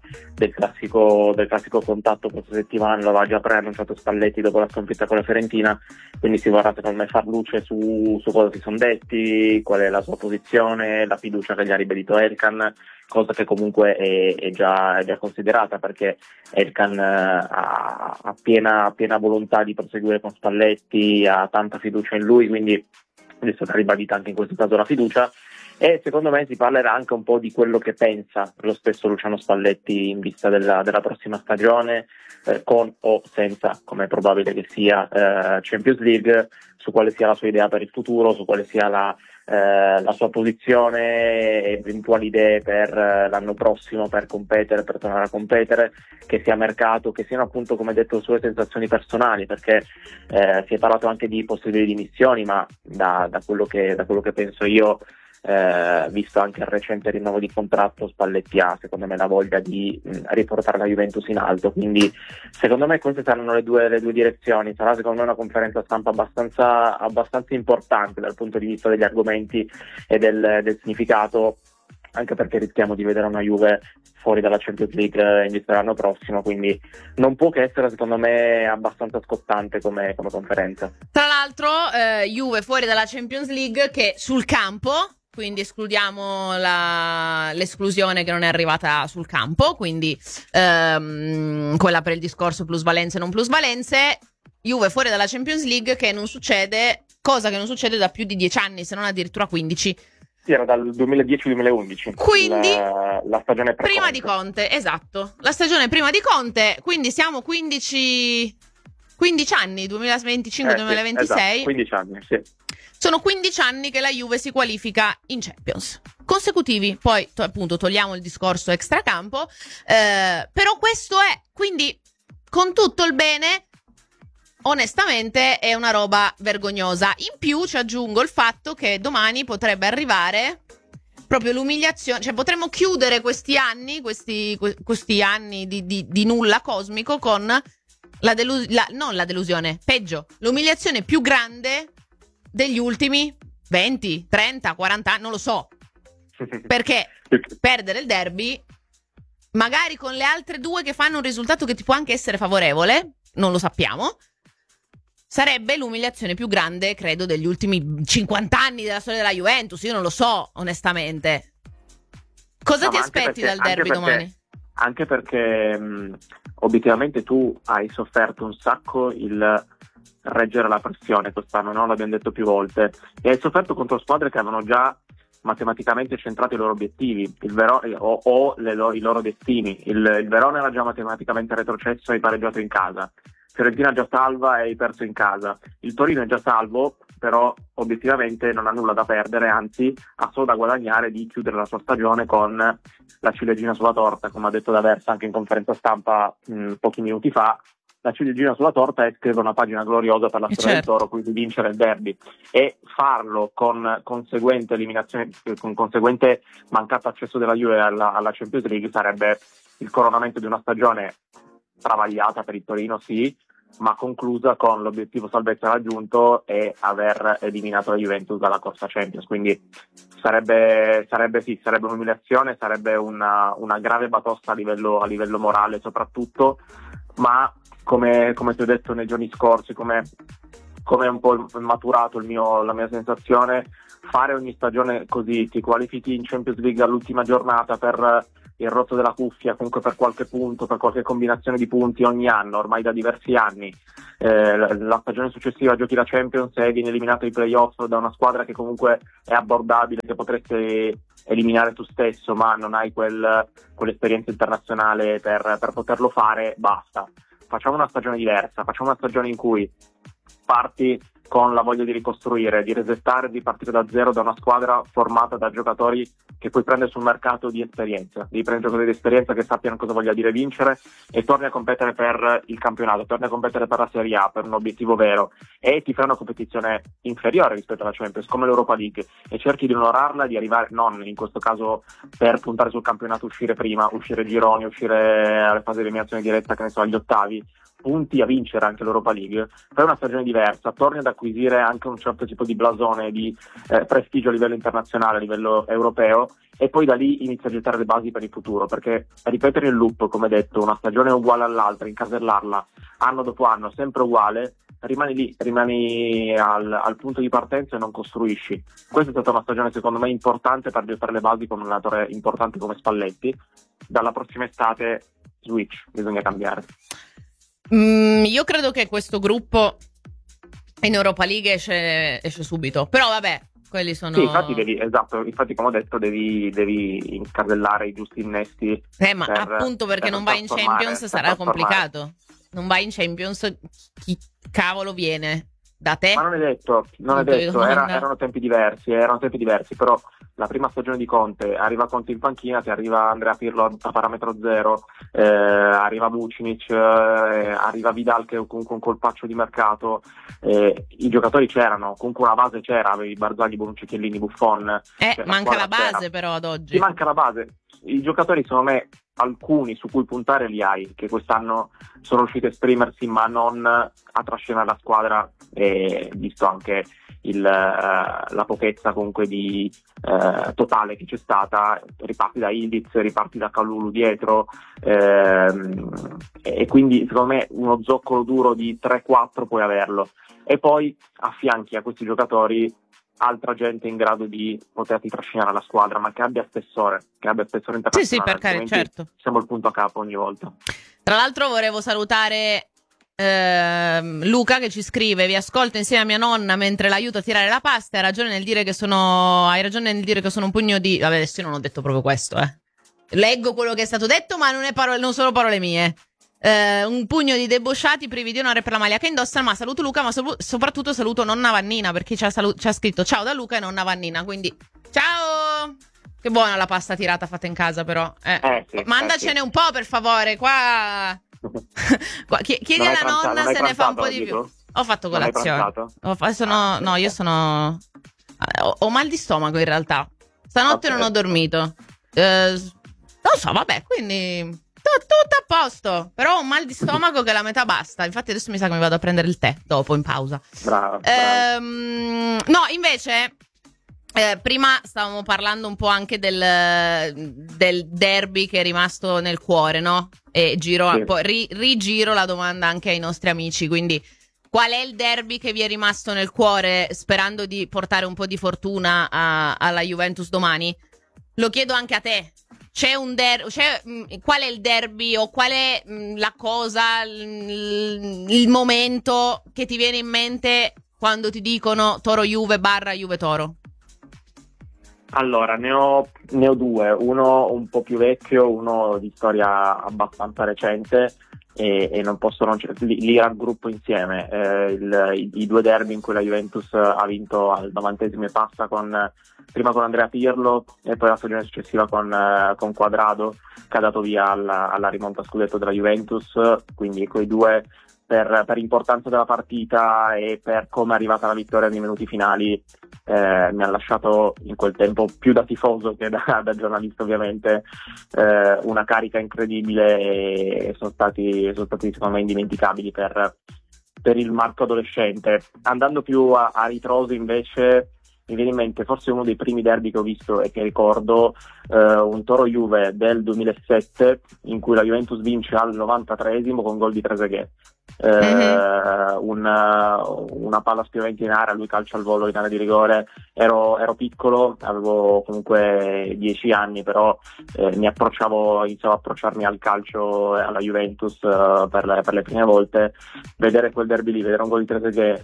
F: classico contatto questa settimana, lo aveva già preannunciato Spalletti dopo la sconfitta con la Fiorentina, quindi si vorrà secondo me far luce su cosa si sono detti, qual è la sua posizione, la fiducia che gli ha ribadito Elkann, cosa che comunque è già considerata, perché Elkann ha piena volontà di proseguire con Spalletti, ha tanta fiducia in lui, quindi è stata ribadita anche in questo caso la fiducia. E secondo me si parlerà anche un po' di quello che pensa lo stesso Luciano Spalletti in vista della prossima stagione, con o senza, come è probabile che sia, Champions League, su quale sia la sua idea per il futuro, su quale sia la sua posizione, eventuali idee per l'anno prossimo per competere, per tornare a competere, che sia mercato, che siano appunto, come detto, sue sensazioni personali, perché si è parlato anche di possibili dimissioni, ma da quello che penso io, visto anche il recente rinnovo di contratto, Spalletti ha secondo me la voglia di riportare la Juventus in alto, quindi secondo me queste saranno le due direzioni. Sarà secondo me una conferenza stampa abbastanza importante dal punto di vista degli argomenti e del significato, anche perché rischiamo di vedere una Juve fuori dalla Champions League in vista dell'anno prossimo, quindi non può che essere secondo me abbastanza scottante come conferenza.
C: Tra l'altro, Juve fuori dalla Champions League, che sul campo, quindi escludiamo l'esclusione che non è arrivata sul campo, quindi quella per il discorso plusvalenze e non plusvalenze. Juve fuori dalla Champions League, che non succede, cosa che non succede da più di 10 anni, se non addirittura 15.
F: Sì, era dal 2010-2011.
C: Quindi
F: la stagione
C: prima di Conte, esatto. La stagione prima di Conte, quindi siamo 15 anni, 2025-2026.
F: Sì, esatto, 15 anni, sì.
C: Sono 15 anni che la Juve si qualifica in Champions consecutivi, poi appunto togliamo il discorso extracampo, però questo è, quindi con tutto il bene, onestamente è una roba vergognosa. In più ci aggiungo il fatto che domani potrebbe arrivare proprio l'umiliazione, cioè potremmo chiudere questi anni di nulla cosmico con non la delusione, peggio, l'umiliazione più grande degli ultimi 20, 30, 40 anni, non lo so, perché perdere il derby, magari con le altre due che fanno un risultato che ti può anche essere favorevole, non lo sappiamo, sarebbe l'umiliazione più grande, credo, degli ultimi 50 anni della storia della Juventus. Io non lo so, onestamente. Cosa ti aspetti dal derby domani?
F: Anche perché obiettivamente tu hai sofferto un sacco il reggere la pressione quest'anno, no? L'abbiamo detto più volte, e hai sofferto contro squadre che avevano già matematicamente centrato i loro obiettivi, i loro destini. Il Verona era già matematicamente retrocesso e hai pareggiato in casa, Fiorentina già salva e hai perso in casa, il Torino è già salvo, però obiettivamente non ha nulla da perdere, anzi ha solo da guadagnare di chiudere la sua stagione con la ciliegina sulla torta, come ha detto D'Aversa anche in conferenza stampa pochi minuti fa. La ciliegina sulla torta è scrivere una pagina gloriosa per la storia del Toro, quindi vincere il derby, e farlo con conseguente eliminazione, con conseguente mancato accesso della Juve alla Champions League sarebbe il coronamento di una stagione travagliata per il Torino, sì, ma conclusa con l'obiettivo salvezza raggiunto e aver eliminato la Juventus dalla corsa Champions. Quindi sarebbe un'umiliazione, sarebbe una grave batosta a livello morale soprattutto, ma come ti ho detto nei giorni scorsi, come come è un po' maturato la mia sensazione, fare ogni stagione così, ti qualifichi in Champions League all'ultima giornata per il rotto della cuffia, comunque per qualche punto, per qualche combinazione di punti ogni anno, ormai da diversi anni. La stagione successiva giochi la Champions e vieni eliminato ai playoff da una squadra che comunque è abbordabile, che potresti eliminare tu stesso, ma non hai quell'esperienza internazionale per poterlo fare, basta. Facciamo una stagione diversa, facciamo una stagione in cui parti con la voglia di ricostruire, di resettare, di partire da zero da una squadra formata da giocatori che puoi prendere sul mercato di esperienza, di prendere giocatori di esperienza che sappiano cosa voglia dire vincere, e torni a competere per il campionato, torni a competere per la Serie A, per un obiettivo vero, e ti fai una competizione inferiore rispetto alla Champions, come l'Europa League, e cerchi di onorarla, di arrivare, non in questo caso per puntare sul campionato, uscire prima, uscire gironi, uscire alle fasi di eliminazione diretta, che ne so, agli ottavi, punti a vincere anche l'Europa League. Fai una stagione diversa, torni ad acquisire anche un certo tipo di blasone, di prestigio a livello internazionale, a livello europeo, e poi da lì inizi a gettare le basi per il futuro, perché ripetere il loop, come detto, una stagione uguale all'altra, incasellarla anno dopo anno, sempre uguale, rimani lì, rimani al punto di partenza e non costruisci. Questa è stata una stagione secondo me importante per gettare le basi con un allenatore importante come Spalletti. Dalla prossima estate switch, bisogna cambiare.
C: Io credo che questo gruppo in Europa League esce subito, però vabbè, quelli sono...
F: Sì, infatti come ho detto devi incasellare i giusti innesti.
C: Ma appunto perché non vai in Champions sarà complicato. Non vai in Champions, chi cavolo viene? Da te?
F: Ma non è detto, erano tempi diversi, però la prima stagione di Conte, arriva Conte in panchina, ti arriva Andrea Pirlo a parametro zero, arriva Vucinic, arriva Vidal che è comunque un colpaccio di mercato, i giocatori c'erano, comunque una base c'era, avevi Barzagli, Bonucci, Chiellini, Buffon.
C: Manca la base c'era. Però ad oggi.
F: Ti manca la base. I giocatori secondo me alcuni su cui puntare li hai, che quest'anno sono riusciti a esprimersi ma non a trascinare la squadra, e visto anche la pochezza comunque di totale che c'è stata, riparti da Ildiz, riparti da Kalulu dietro, e quindi secondo me uno zoccolo duro di 3-4 puoi averlo, e poi affianchi a questi giocatori altra gente in grado di poterti trascinare la squadra, ma che abbia spessore internazionale.
C: Sì, per carità, certo.
F: Siamo il punto a capo ogni volta.
C: Tra l'altro volevo salutare Luca che ci scrive: vi ascolto insieme a mia nonna mentre l'aiuto a tirare la pasta. Hai ragione nel dire che sono un pugno di... Vabbè, adesso io non ho detto proprio questo, leggo quello che è stato detto, ma non sono parole mie. Un pugno di debosciati privi di onore per la maglia che indossano. Ma saluto Luca, ma soprattutto saluto nonna Vannina, perché ci ha scritto ciao da Luca e nonna Vannina, quindi ciao. Che buona la pasta tirata fatta in casa, però
F: sì,
C: mandacene un po' per favore qua. Chiedi alla nonna se ne fa un po' di più. Ho fatto colazione. No, io sono ho mal di stomaco in realtà. Stanotte non ho dormito. Non so, vabbè, quindi tutto a posto. Però ho un mal di stomaco che la metà basta. Infatti adesso mi sa che mi vado a prendere il tè dopo in pausa.
F: Bravo.
C: No, invece prima stavamo parlando un po' anche del derby che è rimasto nel cuore, no? E poi rigiro la domanda anche ai nostri amici, quindi qual è il derby che vi è rimasto nel cuore, sperando di portare un po' di fortuna alla Juventus domani? Lo chiedo anche a te. Qual è il derby, o qual è la cosa, il momento che ti viene in mente quando ti dicono Toro Juve / Juve Toro?
F: Allora, ne ho due, uno un po' più vecchio, uno di storia abbastanza recente, e non posso li raggruppo insieme, i due derby in cui la Juventus ha vinto al 90esimo e passa, prima con Andrea Pirlo e poi la stagione successiva con Quadrado, che ha dato via alla rimonta scudetto della Juventus. Quindi quei due, per importanza della partita e per come è arrivata la vittoria nei minuti finali, mi ha lasciato in quel tempo, più da tifoso che da giornalista ovviamente, una carica incredibile, e sono stati secondo me indimenticabili per il Marco adolescente. Andando più a ritroso invece, mi viene in mente forse uno dei primi derby che ho visto e che ricordo, un Toro Juve del 2007 in cui la Juventus vince al 93esimo con gol di Trezeguet. una palla spiovente in area, lui calcia al volo in area di rigore. Ero piccolo, avevo comunque 10 anni, però iniziavo a approcciarmi al calcio e alla Juventus per le prime volte. Vedere quel derby lì, vedere un gol di Trezeguet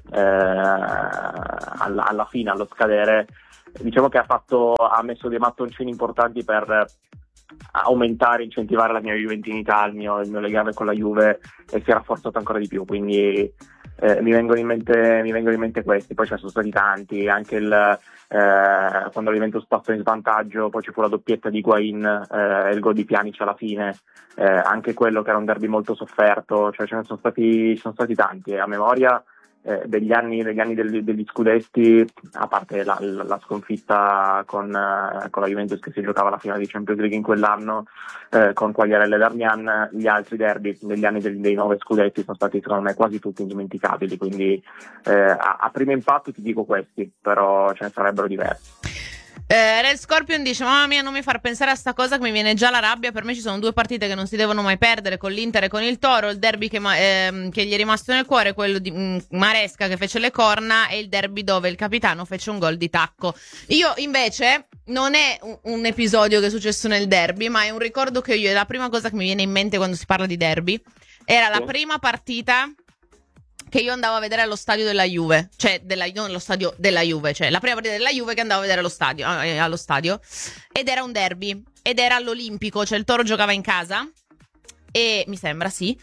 F: alla fine, allo scadere, diciamo che ha messo dei mattoncini importanti per aumentare, incentivare la mia juventinità, il mio legame con la Juve, e si è rafforzato ancora di più. Quindi mi vengono in mente questi. Poi ce ne sono stati tanti, anche quando la Juventus passò in svantaggio, poi ci fu la doppietta di Higuaín e il gol di Pjanic alla fine, anche quello che era un derby molto sofferto. Cioè ce ne sono stati tanti, a memoria degli anni degli scudetti, a parte la sconfitta con la Juventus che si giocava la finale di Champions League in quell'anno, con Quagliarella e Darmian. Gli altri derby degli anni dei 9 scudetti sono stati secondo me quasi tutti indimenticabili, quindi a primo impatto ti dico questi, però ce ne sarebbero diversi.
C: Red Scorpion dice: mamma mia, non mi far pensare a sta cosa che mi viene già la rabbia. Per me ci sono 2 partite che non si devono mai perdere, con l'Inter e con il Toro. Il derby che gli è rimasto nel cuore è quello di Maresca che fece le corna, e il derby dove il capitano fece un gol di tacco. Io invece non è un episodio che è successo nel derby, ma è un ricordo che io, è la prima cosa che mi viene in mente quando si parla di derby. Era la prima partita che io andavo a vedere allo stadio della Juve, cioè non allo stadio della Juve, cioè la prima partita della Juve che andavo a vedere allo stadio, ed era un derby, ed era all'Olimpico, cioè il Toro giocava in casa, e mi sembra sì,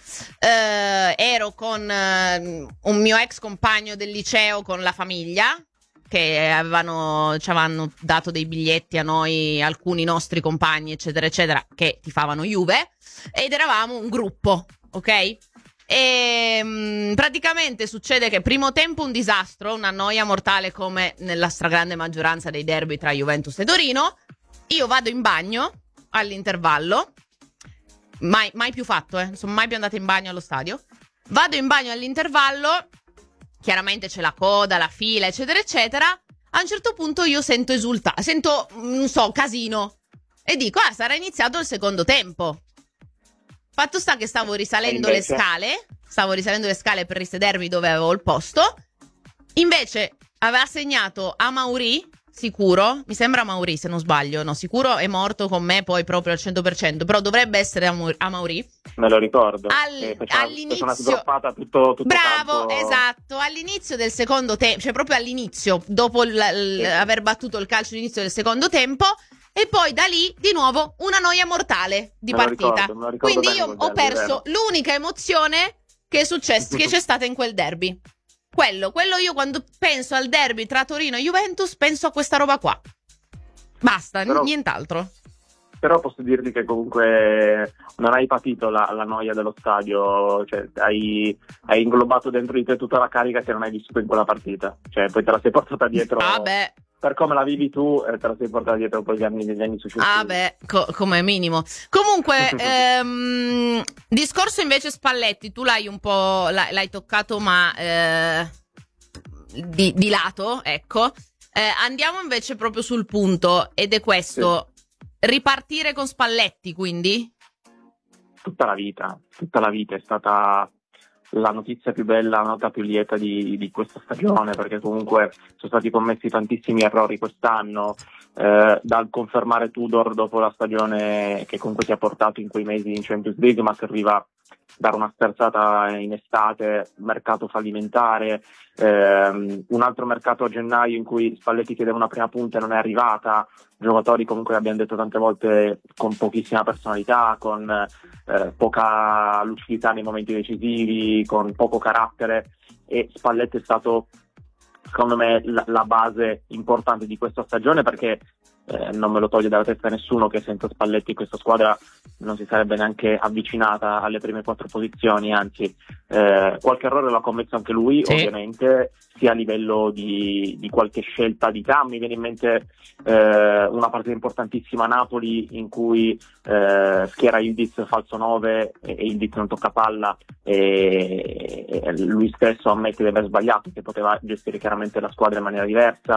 C: ero con un mio ex compagno del liceo con la famiglia, che ci avevano dato dei biglietti a noi, alcuni nostri compagni eccetera eccetera, che tifavano Juve, ed eravamo un gruppo, ok? E praticamente succede che primo tempo un disastro, una noia mortale come nella stragrande maggioranza dei derby tra Juventus e Torino. Io vado in bagno all'intervallo, mai più fatto, non sono mai più andata in bagno allo stadio. Vado in bagno all'intervallo, chiaramente c'è la coda, la fila eccetera eccetera. A un certo punto io sento non so, casino, e dico sarà iniziato il secondo tempo. Fatto sta che stavo risalendo le scale per risedermi dove avevo il posto. Invece aveva segnato Amauri, sicuro, mi sembra Amauri se non sbaglio, no, sicuro è morto con me poi proprio al 100%, però dovrebbe essere Amauri.
F: Me lo ricordo.
C: All'inizio
F: una sgroppata tutto
C: bravo,
F: campo.
C: esatto, all'inizio del secondo tempo, cioè proprio all'inizio, dopo aver battuto il calcio all'inizio del secondo tempo. E poi da lì di nuovo una noia mortale di partita.
F: Me lo ricordo
C: Quindi
F: bene,
C: io ho perso l'unica emozione che è successa, che c'è stata in quel derby. Quello io quando penso al derby tra Torino e Juventus penso a questa roba qua. Basta, nient'altro.
F: Però posso dirti che comunque non hai patito la noia dello stadio, cioè hai inglobato dentro di te tutta la carica che non hai vissuto in quella partita. Cioè poi te la sei portata dietro.
C: Vabbè.
F: Per come la vivi tu, te la sei portata dietro poi gli anni successivi.
C: Come minimo. Comunque, discorso invece Spalletti, tu l'hai un po', l'hai toccato, ma di lato, ecco. Andiamo invece proprio sul punto, ed è questo. Sì. Ripartire con Spalletti, quindi?
F: Tutta la vita è stata la notizia più bella, la nota più lieta di questa stagione, perché comunque sono stati commessi tantissimi errori quest'anno, dal confermare Tudor dopo la stagione che comunque ti ha portato in quei mesi in Champions League, ma serviva a dare una sterzata in estate, mercato fallimentare, un altro mercato a gennaio in cui Spalletti chiedeva una prima punta e non è arrivata, giocatori comunque abbiamo detto tante volte con pochissima personalità, con poca lucidità nei momenti decisivi, con poco carattere, e Spalletti è stato secondo me la base importante di questa stagione, perché non me lo toglie dalla testa nessuno che senza Spalletti questa squadra non si sarebbe neanche avvicinata alle prime 4 posizioni, anzi qualche errore l'ha commesso anche lui, sì. Ovviamente, sia a livello di qualche scelta di campo. Mi viene in mente una partita importantissima a Napoli in cui schiera Ildiz falso 9 e Ildiz non tocca palla, e lui stesso ammette di aver sbagliato, che poteva gestire chiaramente la squadra in maniera diversa.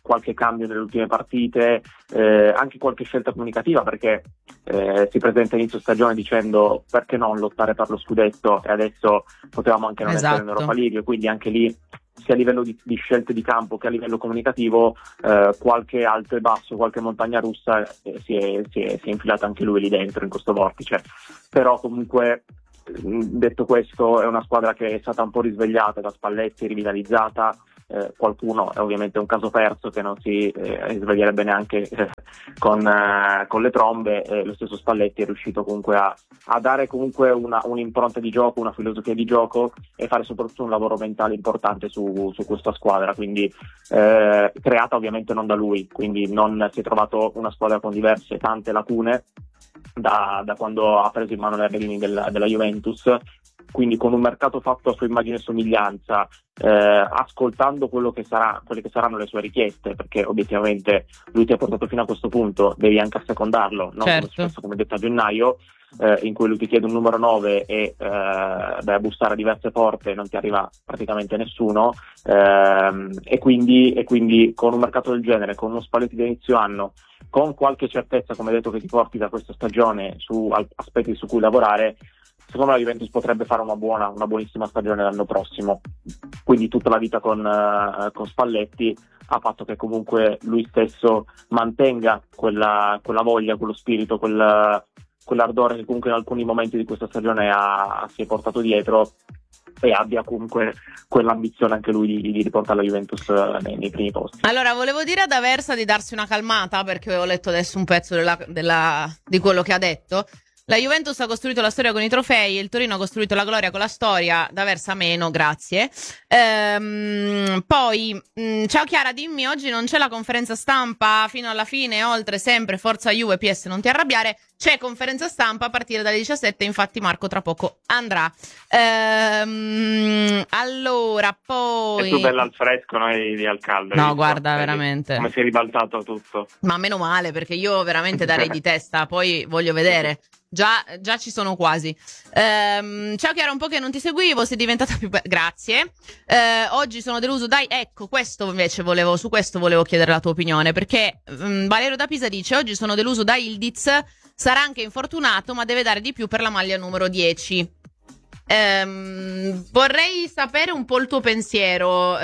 F: qualche cambio nelle ultime partite, anche qualche scelta comunicativa, perché si presenta inizio stagione dicendo perché non lottare per lo scudetto, e adesso potevamo anche non essere in Europa League, quindi anche lì sia a livello di scelte di campo che a livello comunicativo qualche alto e basso, qualche montagna russa si è infilata anche lui lì dentro in questo vortice. Però comunque, detto questo, è una squadra che è stata un po' risvegliata da Spalletti, rivitalizzata. Qualcuno è ovviamente un caso perso che non si risveglierebbe neanche con le trombe, lo stesso Spalletti è riuscito comunque a dare comunque un'impronta di gioco, una filosofia di gioco, e fare soprattutto un lavoro mentale importante su questa squadra, quindi creata ovviamente non da lui, quindi non si è trovato una squadra con diverse, tante lacune da quando ha preso in mano le redini della Juventus, quindi con un mercato fatto a sua immagine e somiglianza, ascoltando quelle che saranno le sue richieste, perché obiettivamente lui ti ha portato fino a questo punto, devi anche assecondarlo, non come detto a gennaio, in cui lui ti chiede un numero 9 e vai a bussare a diverse porte, non ti arriva praticamente nessuno, e quindi con un mercato del genere, con uno Spalletti di inizio anno, con qualche certezza, come detto, che ti porti da questa stagione su aspetti su cui lavorare, secondo me la Juventus potrebbe fare una buonissima stagione l'anno prossimo. Quindi tutta la vita con Spalletti ha fatto che comunque lui stesso mantenga quella voglia, quello spirito, quell'ardore che comunque in alcuni momenti di questa stagione si è portato dietro, e abbia comunque quell'ambizione anche lui di riportare la Juventus nei primi posti.
C: Allora, volevo dire ad Aversa di darsi una calmata, perché ho letto adesso un pezzo di quello che ha detto. La Juventus ha costruito la storia con i trofei, il Torino ha costruito la gloria con la storia. D'Aversa meno, grazie. Poi, ciao Chiara, dimmi, oggi non c'è la conferenza stampa fino alla fine, oltre sempre, forza Juve, PS, non ti arrabbiare. C'è conferenza stampa a partire dalle 17, infatti Marco tra poco andrà. Allora, poi...
F: È più bella al fresco, noi di al caldo.
C: No, guarda, veramente.
F: Come si è ribaltato tutto.
C: Ma meno male, perché io veramente darei di testa, poi voglio vedere. Già ci sono quasi. Ciao Chiara, un po' che non ti seguivo, sei diventata più grazie. Oggi sono deluso, dai, ecco, su questo volevo chiedere la tua opinione, perché Valerio da Pisa dice: oggi sono deluso da Ildiz, sarà anche infortunato, ma deve dare di più per la maglia numero 10. Vorrei sapere un po' il tuo pensiero,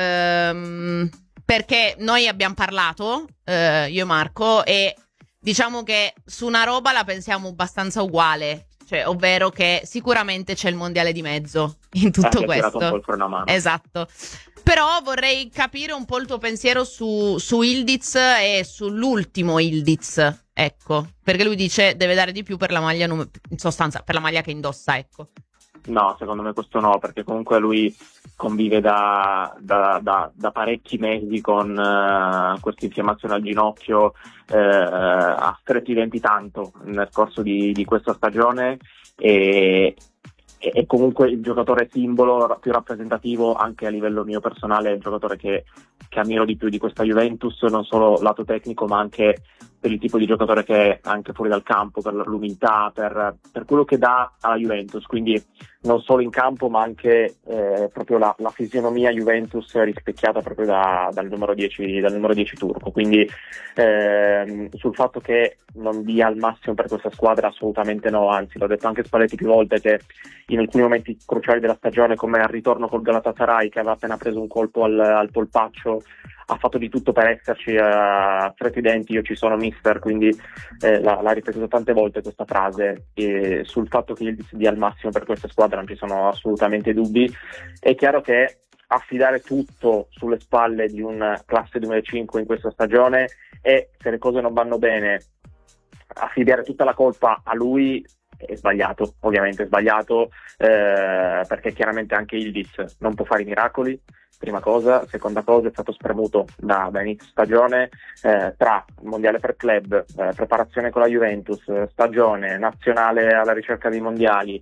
C: perché noi abbiamo parlato, io e Marco, e diciamo che su una roba la pensiamo abbastanza uguale, cioè, ovvero che sicuramente c'è il mondiale di mezzo in tutto questo.
F: Un po' il freno a mano.
C: Esatto. Però vorrei capire un po' il tuo pensiero su Ildiz e sull'ultimo Ildiz, ecco, perché lui dice deve dare di più per la maglia, in sostanza per la maglia che indossa, ecco.
F: No, secondo me questo no, perché comunque lui convive da parecchi mesi con questa infiammazione al ginocchio, ha stretto i denti tanto nel corso di questa stagione, e comunque il giocatore simbolo più rappresentativo anche a livello mio personale, è il giocatore che ammiro di più di questa Juventus, non solo lato tecnico ma anche per il tipo di giocatore che è anche fuori dal campo, per l'umiltà, per quello che dà alla Juventus, quindi non solo in campo ma anche proprio la fisionomia Juventus rispecchiata proprio dal numero 10 turco, quindi sul fatto che non dia il massimo per questa squadra assolutamente no, anzi l'ho detto anche Spalletti più volte che in alcuni momenti cruciali della stagione, come al ritorno col Galatasaray che aveva appena preso un colpo al polpaccio, ha fatto di tutto per esserci, stretti i denti, io ci sono mister, quindi l'ha ripetuto tante volte questa frase, e sul fatto che Ildiz dia il massimo per questa squadra non ci sono assolutamente dubbi. È chiaro che affidare tutto sulle spalle di un classe 2005 in questa stagione, e se le cose non vanno bene affidare tutta la colpa a lui è sbagliato, ovviamente è sbagliato, perché chiaramente anche Ildiz non può fare i miracoli, prima cosa. Seconda cosa, è stato spremuto da inizio stagione tra mondiale per club, preparazione con la Juventus, stagione nazionale alla ricerca dei mondiali,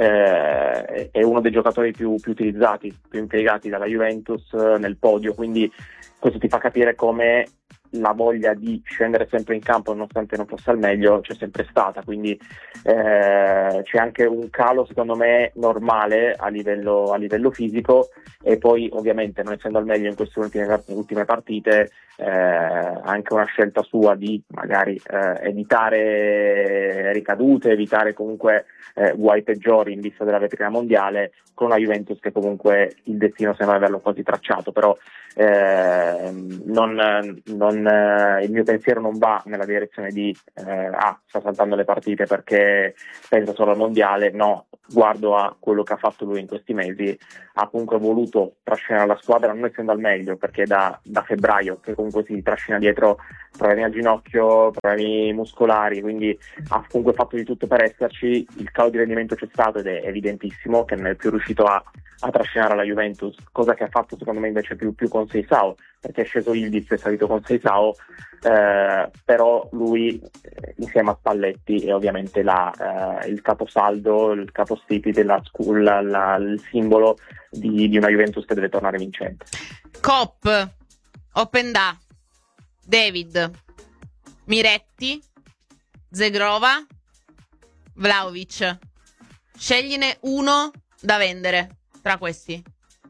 F: è uno dei giocatori più utilizzati, più impiegati dalla Juventus nel podio, quindi questo ti fa capire come la voglia di scendere sempre in campo nonostante non fosse al meglio c'è sempre stata, quindi c'è anche un calo secondo me normale a livello fisico, e poi ovviamente non essendo al meglio in queste ultime partite anche una scelta sua di magari evitare ricadute, evitare comunque guai peggiori in vista della vetrina mondiale, con una Juventus che comunque il destino sembra averlo quasi tracciato, però il mio pensiero non va nella direzione di sta saltando le partite perché pensa solo al mondiale. No, guardo a quello che ha fatto lui in questi mesi, ha comunque voluto trascinare la squadra non essendo al meglio, perché da febbraio che comunque si trascina dietro problemi al ginocchio, problemi muscolari, quindi ha comunque fatto di tutto per esserci. Il calo di rendimento c'è stato ed è evidentissimo che non è più riuscito a trascinare la Juventus, cosa che ha fatto secondo me invece più con Seisao, perché è sceso Yildiz e è salito con Seisao, però lui insieme a Spalletti è ovviamente il caposaldo, il capostipite, il simbolo di una Juventus che deve tornare vincente.
C: Cop, Openda, David, Miretti, Zegrova, Vlahovic. Scegliene uno da vendere tra questi.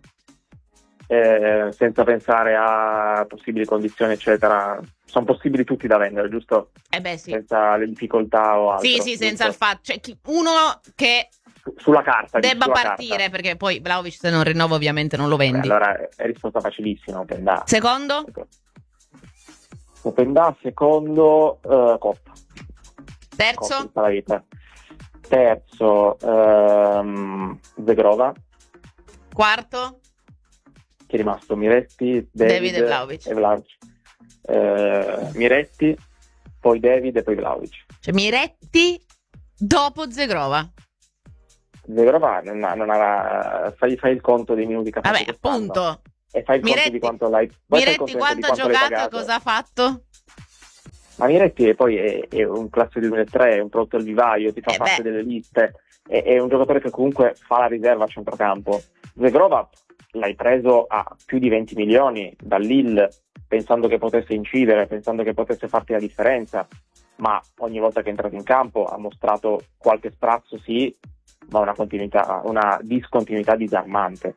F: Senza pensare a possibili condizioni eccetera, sono possibili tutti da vendere, giusto?
C: Sì.
F: Senza le difficoltà o altro.
C: Sì, senza il fatto, cioè uno che
F: sulla carta
C: debba
F: sulla
C: partire
F: carta.
C: Perché poi Vlahovic se non rinnova ovviamente non lo vendi.
F: Allora è risposta facilissima, Openda.
C: Secondo?
F: Openda, secondo Coppa.
C: Terzo?
F: Terzo Zegrova.
C: Quarto?
F: Chi è rimasto? Miretti, David
C: e Vlahovic.
F: Miretti, poi David e poi Vlahovic.
C: Cioè Miretti dopo Zegrova.
F: Zegrova non ha fai il conto dei minuti che ha fatto.
C: Vabbè, appunto.
F: E fai il conto di quanto l'hai.
C: Miretti quanto ha giocato e cosa ha fatto?
F: Ma Miretti poi è un classe 2003, è un prodotto al vivaio, ti fa parte delle liste, è un giocatore che comunque fa la riserva a centrocampo. Zegrova l'hai preso a più di 20 milioni dal Lille, pensando che potesse incidere, pensando che potesse farti la differenza, ma ogni volta che è entrato in campo ha mostrato qualche sprazzo, sì, ma una discontinuità disarmante.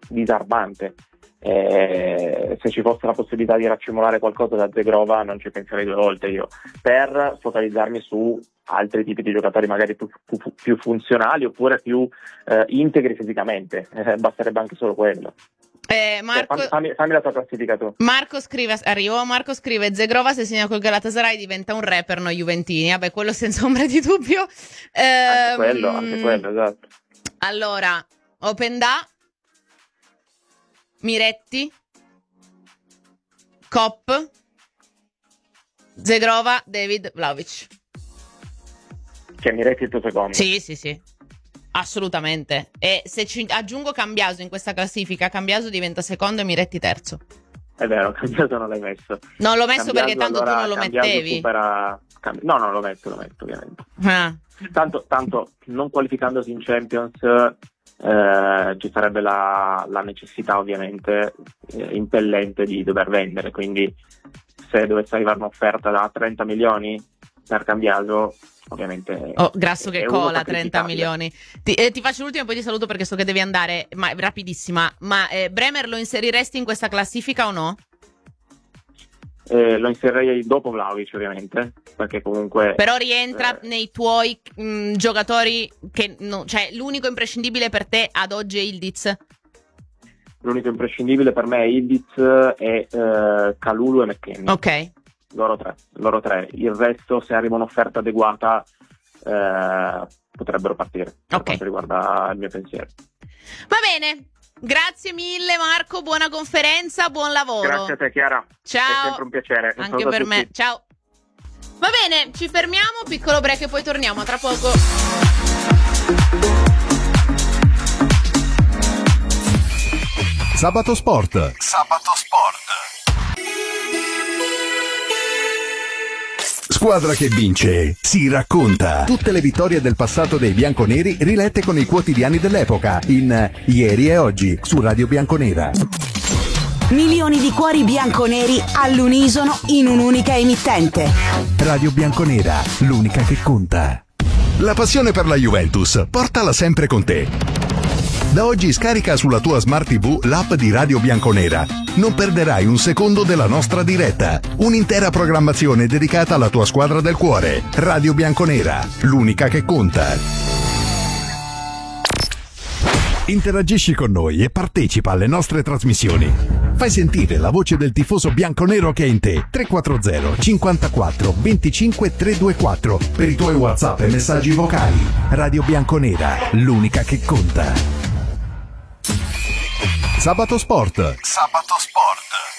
F: Se ci fosse la possibilità di raccimolare qualcosa da Zegrova non ci penserei due volte io, per focalizzarmi su altri tipi di giocatori magari più funzionali oppure più integri fisicamente, basterebbe anche solo quello.
C: Marco,
F: fammi la tua classifica tu.
C: Marco scrive Zegrova se segna col Galatasaray diventa un rapper, noi juventini. Vabbè, quello senza ombra di dubbio.
F: Anche quello, esatto.
C: Allora, Openda, Miretti, Cop, Zegrova, David, Vlahovic.
F: Che Miretti il tuo secondo?
C: Sì. Assolutamente. E se ci aggiungo Cambiaso in questa classifica, Cambiaso diventa secondo e Miretti terzo.
F: È vero, Cambiaso non l'hai messo.
C: Non l'ho messo
F: Cambiaso,
C: perché tanto
F: allora,
C: tu non lo mettevi.
F: No, non lo metto ovviamente.
C: Ah.
F: Tanto non qualificandosi in Champions ci sarebbe la necessità ovviamente impellente di dover vendere, quindi se dovesse arrivare un'offerta da 30 milioni per Cambiaso, ovviamente
C: grasso che cola 30 milioni. Ti faccio l'ultima e poi ti saluto perché so che devi andare, ma rapidissima. Ma Bremer lo inseriresti in questa classifica o no?
F: Lo inserirei dopo Vlahovic ovviamente, perché comunque
C: però rientra nei tuoi giocatori che cioè l'unico imprescindibile per te ad oggi è Yildiz.
F: L'unico imprescindibile per me è Yildiz e Kalulu e McKennie.
C: Ok.
F: Loro tre. Il resto, se arriva un'offerta adeguata, potrebbero partire. Per quanto riguarda il mio pensiero.
C: Va bene. Grazie mille Marco, buona conferenza, buon lavoro.
F: Grazie a te Chiara.
C: Ciao.
F: È sempre un piacere.
C: Anche per me. Ciao. Va bene, ci fermiamo, piccolo break e poi torniamo tra poco.
A: Sabato Sport. Squadra che vince si racconta. Tutte le vittorie del passato dei bianconeri rilette con i quotidiani dell'epoca in Ieri e Oggi su Radio Bianconera.
B: Milioni di cuori bianconeri all'unisono in un'unica emittente.
G: Radio Bianconera, l'unica che conta.
A: La passione per la Juventus, portala sempre con te. Da oggi scarica sulla tua Smart TV l'app di Radio Bianconera. Non perderai un secondo della nostra diretta. Un'intera programmazione dedicata alla tua squadra del cuore. Radio Bianconera, l'unica che conta. Interagisci con noi e partecipa alle nostre trasmissioni. Fai sentire la voce del tifoso bianconero che è in te. 340 54 25 324 per i tuoi WhatsApp e messaggi vocali. Radio Bianconera, l'unica che conta. Sabato Sport.